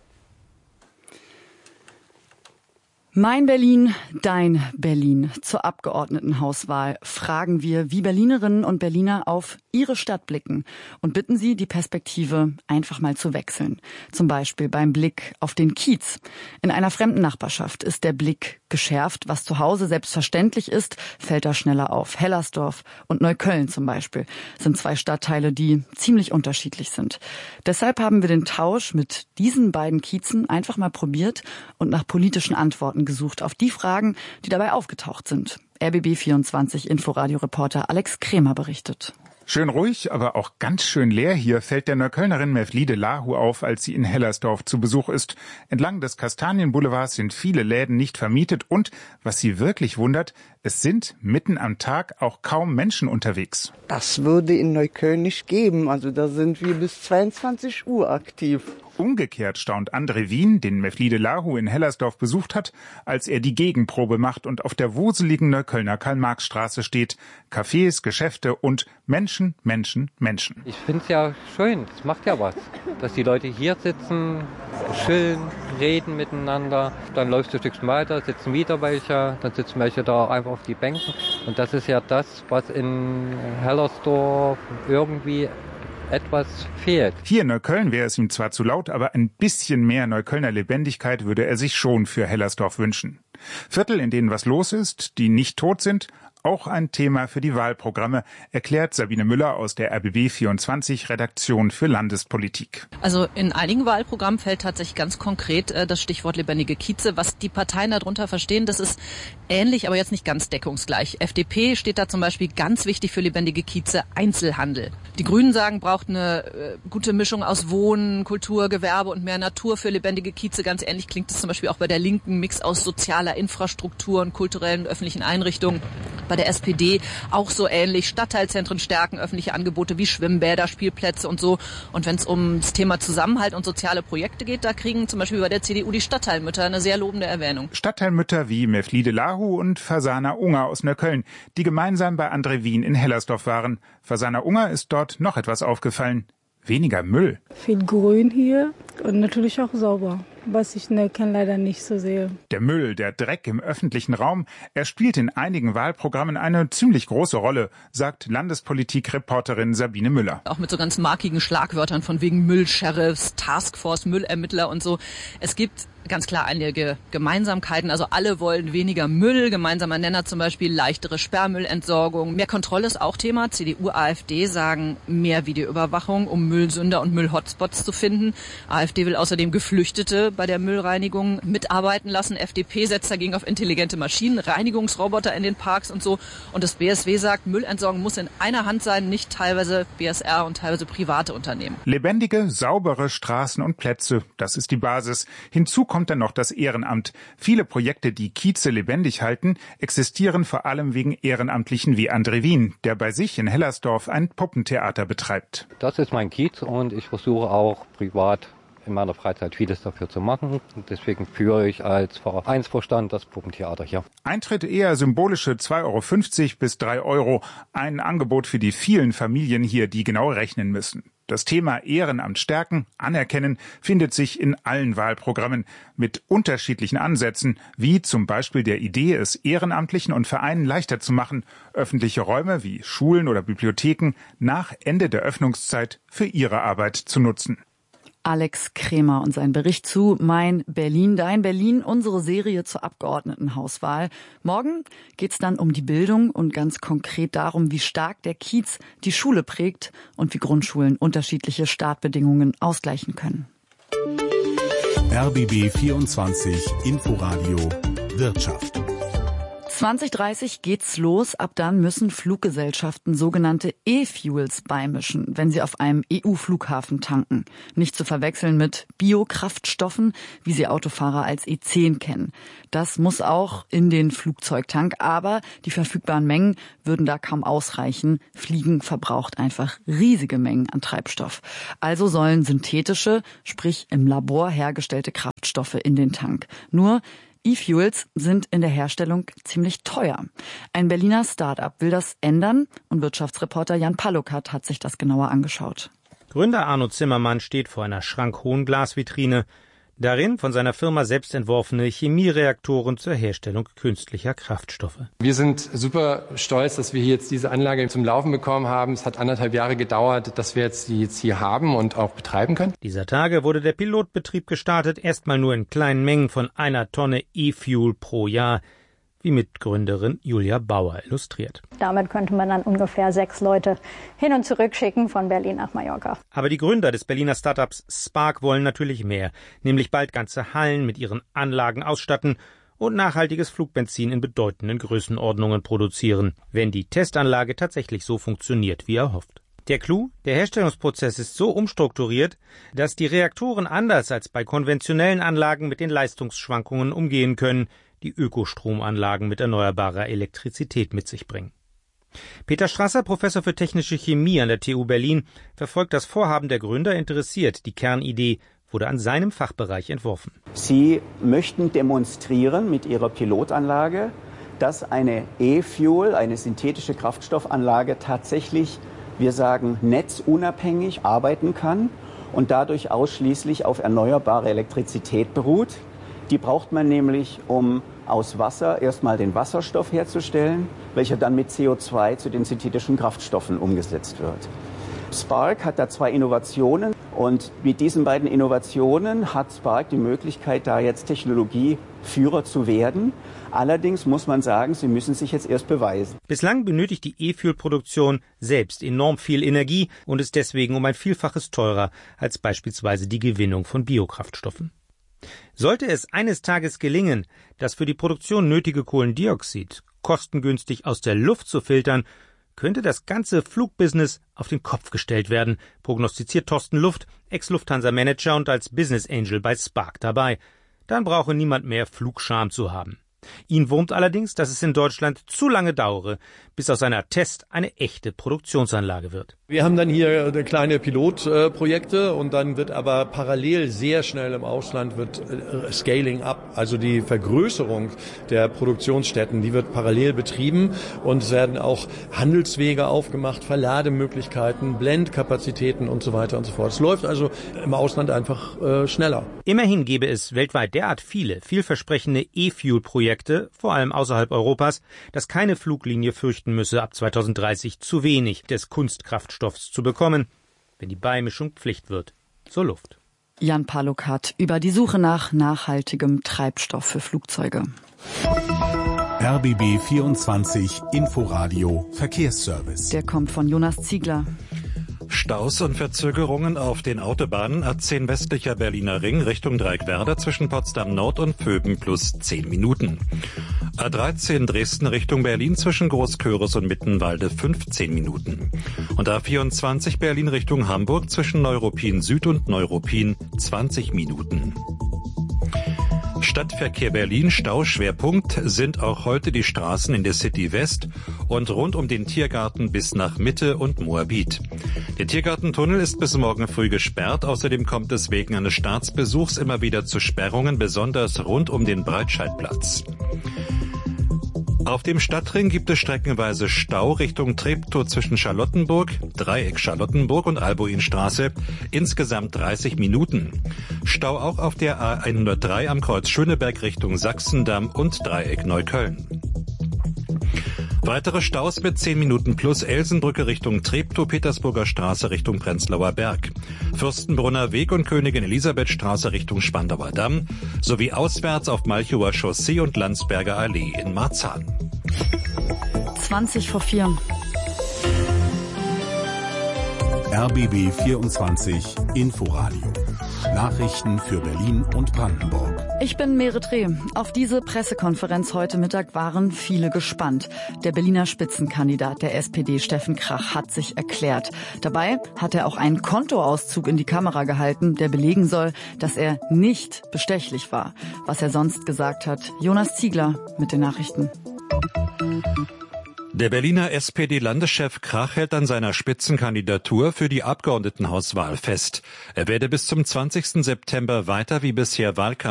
Mein Berlin, dein Berlin. Zur Abgeordnetenhauswahl fragen wir, wie Berlinerinnen und Berliner auf ihre Stadt blicken und bitten sie, die Perspektive einfach mal zu wechseln. Zum Beispiel beim Blick auf den Kiez. In einer fremden Nachbarschaft ist der Blick geschärft. Was zu Hause selbstverständlich ist, fällt da schneller auf. Hellersdorf und Neukölln zum Beispiel sind zwei Stadtteile, die ziemlich unterschiedlich sind. Deshalb haben wir den Tausch mit diesen beiden Kiezen einfach mal probiert und nach politischen Antworten gesucht auf die Fragen, die dabei aufgetaucht sind. R B B vierundzwanzig Inforadio-Reporter Alex Kremer berichtet. Schön ruhig, aber auch ganz schön leer hier fällt der Neuköllnerin Mevlide Lahu auf, als sie in Hellersdorf zu Besuch ist. Entlang des Kastanienboulevards sind viele Läden nicht vermietet und, was sie wirklich wundert, es sind mitten am Tag auch kaum Menschen unterwegs. Das würde in Neukölln nicht geben, also da sind wir bis zweiundzwanzig Uhr aktiv. Umgekehrt staunt André Wien, den Mevlide Lahu in Hellersdorf besucht hat, als er die Gegenprobe macht und auf der wuseligen Neuköllner Karl-Marx-Straße steht. Cafés, Geschäfte und Menschen, Menschen, Menschen. Ich finde es ja schön, es macht ja was, dass die Leute hier sitzen, chillen, reden miteinander. Dann läufst du ein Stückchen weiter, sitzen wieder welche, dann sitzen welche da einfach auf die Bänken. Und das ist ja das, was in Hellersdorf irgendwie etwas fehlt. Hier in Neukölln wäre es ihm zwar zu laut, aber ein bisschen mehr Neuköllner Lebendigkeit würde er sich schon für Hellersdorf wünschen. Viertel, in denen was los ist, die nicht tot sind, auch ein Thema für die Wahlprogramme, erklärt Sabine Müller aus der R B B vierundzwanzig Redaktion für Landespolitik. Also in einigen Wahlprogrammen fällt tatsächlich ganz konkret äh, das Stichwort lebendige Kieze. Was die Parteien darunter verstehen, das ist ähnlich, aber jetzt nicht ganz deckungsgleich. F D P steht da zum Beispiel ganz wichtig für lebendige Kieze, Einzelhandel. Die Grünen sagen, braucht eine äh, gute Mischung aus Wohnen, Kultur, Gewerbe und mehr Natur für lebendige Kieze. Ganz ähnlich klingt es zum Beispiel auch bei der Linken, Mix aus sozialer Infrastruktur und kulturellen öffentlichen Einrichtungen. Bei der S P D auch so ähnlich. Stadtteilzentren stärken, öffentliche Angebote wie Schwimmbäder, Spielplätze und so. Und wenn es um das Thema Zusammenhalt und soziale Projekte geht, da kriegen zum Beispiel bei der C D U die Stadtteilmütter eine sehr lobende Erwähnung. Stadtteilmütter wie Mevlide Lahu und Fasana Unger aus Neukölln, die gemeinsam bei André Wien in Hellersdorf waren. Fasana Unger ist dort noch etwas aufgefallen. Weniger Müll. Viel Grün hier und natürlich auch sauber, was ich in Neukölln leider nicht so sehe. Der Müll, der Dreck im öffentlichen Raum, er spielt in einigen Wahlprogrammen eine ziemlich große Rolle, sagt Landespolitik-Reporterin Sabine Müller. Auch mit so ganz markigen Schlagwörtern von wegen Müllsheriffs, Taskforce, Müllermittler und so. Es gibt ganz klar einige Gemeinsamkeiten. Also alle wollen weniger Müll. Gemeinsamer Nenner zum Beispiel leichtere Sperrmüllentsorgung. Mehr Kontrolle ist auch Thema. C D U, AfD sagen mehr Videoüberwachung, um Müllsünder und Müllhotspots zu finden. AfD will außerdem Geflüchtete bei der Müllreinigung mitarbeiten lassen. F D P setzt dagegen auf intelligente Maschinen, Reinigungsroboter in den Parks und so. Und das B S W sagt, Müllentsorgung muss in einer Hand sein, nicht teilweise B S R und teilweise private Unternehmen. Lebendige, saubere Straßen und Plätze, das ist die Basis. Hinzu kommt dann noch das Ehrenamt. Viele Projekte, die Kieze lebendig halten, existieren vor allem wegen Ehrenamtlichen wie André Wien, der bei sich in Hellersdorf ein Puppentheater betreibt. Das ist mein Kiez und ich versuche auch privat in meiner Freizeit vieles dafür zu machen. Und deswegen führe ich als Vereinsvorstand das Puppentheater hier. Eintritt eher symbolische zwei Euro fünfzig bis drei Euro. Ein Angebot für die vielen Familien hier, die genau rechnen müssen. Das Thema Ehrenamt stärken, anerkennen, findet sich in allen Wahlprogrammen mit unterschiedlichen Ansätzen, wie zum Beispiel der Idee, es Ehrenamtlichen und Vereinen leichter zu machen, öffentliche Räume wie Schulen oder Bibliotheken nach Ende der Öffnungszeit für ihre Arbeit zu nutzen. Alex Kremer und sein Bericht zu Mein Berlin, Dein Berlin, unsere Serie zur Abgeordnetenhauswahl. Morgen geht's dann um die Bildung und ganz konkret darum, wie stark der Kiez die Schule prägt und wie Grundschulen unterschiedliche Startbedingungen ausgleichen können. R B B vierundzwanzig Inforadio Wirtschaft. zwanzig dreißig geht's los. Ab dann müssen Fluggesellschaften sogenannte E-Fuels beimischen, wenn sie auf einem E U-Flughafen tanken. Nicht zu verwechseln mit Biokraftstoffen, wie sie Autofahrer als E zehn kennen. Das muss auch in den Flugzeugtank, aber die verfügbaren Mengen würden da kaum ausreichen. Fliegen verbraucht einfach riesige Mengen an Treibstoff. Also sollen synthetische, sprich im Labor hergestellte Kraftstoffe in den Tank. Nur E-Fuels sind in der Herstellung ziemlich teuer. Ein Berliner Start-up will das ändern und Wirtschaftsreporter Jan Palukat hat sich das genauer angeschaut. Gründer Arno Zimmermann steht vor einer schrankhohen Glasvitrine. Darin von seiner Firma selbst entworfene Chemiereaktoren zur Herstellung künstlicher Kraftstoffe. Wir sind super stolz, dass wir hier jetzt diese Anlage zum Laufen bekommen haben. Es hat anderthalb Jahre gedauert, dass wir jetzt die jetzt hier haben und auch betreiben können. Dieser Tage wurde der Pilotbetrieb gestartet, erstmal nur in kleinen Mengen von einer Tonne E-Fuel pro Jahr, wie Mitgründerin Julia Bauer illustriert. Damit könnte man dann ungefähr sechs Leute hin und zurück schicken von Berlin nach Mallorca. Aber die Gründer des Berliner Startups Spark wollen natürlich mehr, nämlich bald ganze Hallen mit ihren Anlagen ausstatten und nachhaltiges Flugbenzin in bedeutenden Größenordnungen produzieren, wenn die Testanlage tatsächlich so funktioniert, wie erhofft. Der Clou: Der Herstellungsprozess ist so umstrukturiert, dass die Reaktoren anders als bei konventionellen Anlagen mit den Leistungsschwankungen umgehen können, die Ökostromanlagen mit erneuerbarer Elektrizität mit sich bringen. Peter Strasser, Professor für technische Chemie an der T U Berlin, verfolgt das Vorhaben der Gründer interessiert. Die Kernidee wurde an seinem Fachbereich entworfen. Sie möchten demonstrieren mit ihrer Pilotanlage, dass eine E-Fuel, eine synthetische Kraftstoffanlage tatsächlich, wir sagen, netzunabhängig arbeiten kann und dadurch ausschließlich auf erneuerbare Elektrizität beruht. Die braucht man nämlich, um aus Wasser erstmal den Wasserstoff herzustellen, welcher dann mit C O zwei zu den synthetischen Kraftstoffen umgesetzt wird. Spark hat da zwei Innovationen und mit diesen beiden Innovationen hat Spark die Möglichkeit, da jetzt Technologieführer zu werden. Allerdings muss man sagen, sie müssen sich jetzt erst beweisen. Bislang benötigt die E-Fuel-Produktion selbst enorm viel Energie und ist deswegen um ein Vielfaches teurer als beispielsweise die Gewinnung von Biokraftstoffen. Sollte es eines Tages gelingen, das für die Produktion nötige Kohlendioxid kostengünstig aus der Luft zu filtern, könnte das ganze Flugbusiness auf den Kopf gestellt werden, prognostiziert Thorsten Luft, Ex-Lufthansa-Manager und als Business Angel bei Spark dabei. Dann brauche niemand mehr Flugscham zu haben. Ihn wurmt allerdings, dass es in Deutschland zu lange dauere, bis aus einer Test eine echte Produktionsanlage wird. Wir haben dann hier kleine Pilotprojekte und dann wird aber parallel sehr schnell im Ausland wird Scaling up, also die Vergrößerung der Produktionsstätten, die wird parallel betrieben und es werden auch Handelswege aufgemacht, Verlademöglichkeiten, Blendkapazitäten und so weiter und so fort. Es läuft also im Ausland einfach äh, schneller. Immerhin gäbe es weltweit derart viele vielversprechende E-Fuel-Projekte, vor allem außerhalb Europas, dass keine Fluglinie fürchten müsse, ab zweitausenddreißig zu wenig des Kunstkraftstoffs zu bekommen, wenn die Beimischung Pflicht wird zur Luft. Jan Palukat über die Suche nach nachhaltigem Treibstoff für Flugzeuge. R B B vierundzwanzig Inforadio Verkehrsservice. Der kommt von Jonas Ziegler. Staus und Verzögerungen auf den Autobahnen A zehn westlicher Berliner Ring Richtung Dreieckwerder zwischen Potsdam Nord und Phoeben plus zehn Minuten. A dreizehn Dresden Richtung Berlin zwischen Großköris und Mittenwalde fünfzehn Minuten. Und A vierundzwanzig Berlin Richtung Hamburg zwischen Neuruppin Süd und Neuruppin zwanzig Minuten. Stadtverkehr Berlin, Stauschwerpunkt sind auch heute die Straßen in der City West und rund um den Tiergarten bis nach Mitte und Moabit. Der Tiergartentunnel ist bis morgen früh gesperrt. Außerdem kommt es wegen eines Staatsbesuchs immer wieder zu Sperrungen, besonders rund um den Breitscheidplatz. Auf dem Stadtring gibt es streckenweise Stau Richtung Treptow zwischen Charlottenburg, Dreieck Charlottenburg und Albuinstraße, insgesamt dreißig Minuten. Stau auch auf der A hundertdrei am Kreuz Schöneberg Richtung Sachsendamm und Dreieck Neukölln. Weitere Staus mit zehn Minuten plus Elsenbrücke Richtung Treptow, Petersburger Straße Richtung Prenzlauer Berg, Fürstenbrunner Weg und Königin Elisabeth Straße Richtung Spandauer Damm sowie auswärts auf Malchower Chaussee und Landsberger Allee in Marzahn. zwanzig vor vier. R B B vierundzwanzig Inforadio. Nachrichten für Berlin und Brandenburg. Ich bin Merit Reh. Auf diese Pressekonferenz heute Mittag waren viele gespannt. Der Berliner Spitzenkandidat der S P D, Steffen Krach, hat sich erklärt. Dabei hat er auch einen Kontoauszug in die Kamera gehalten, der belegen soll, dass er nicht bestechlich war. Was er sonst gesagt hat, Jonas Ziegler mit den Nachrichten. Der Berliner S P D-Landeschef Krach hält an seiner Spitzenkandidatur für die Abgeordnetenhauswahl fest. Er werde bis zum zwanzigsten September weiter wie bisher Wahlkampf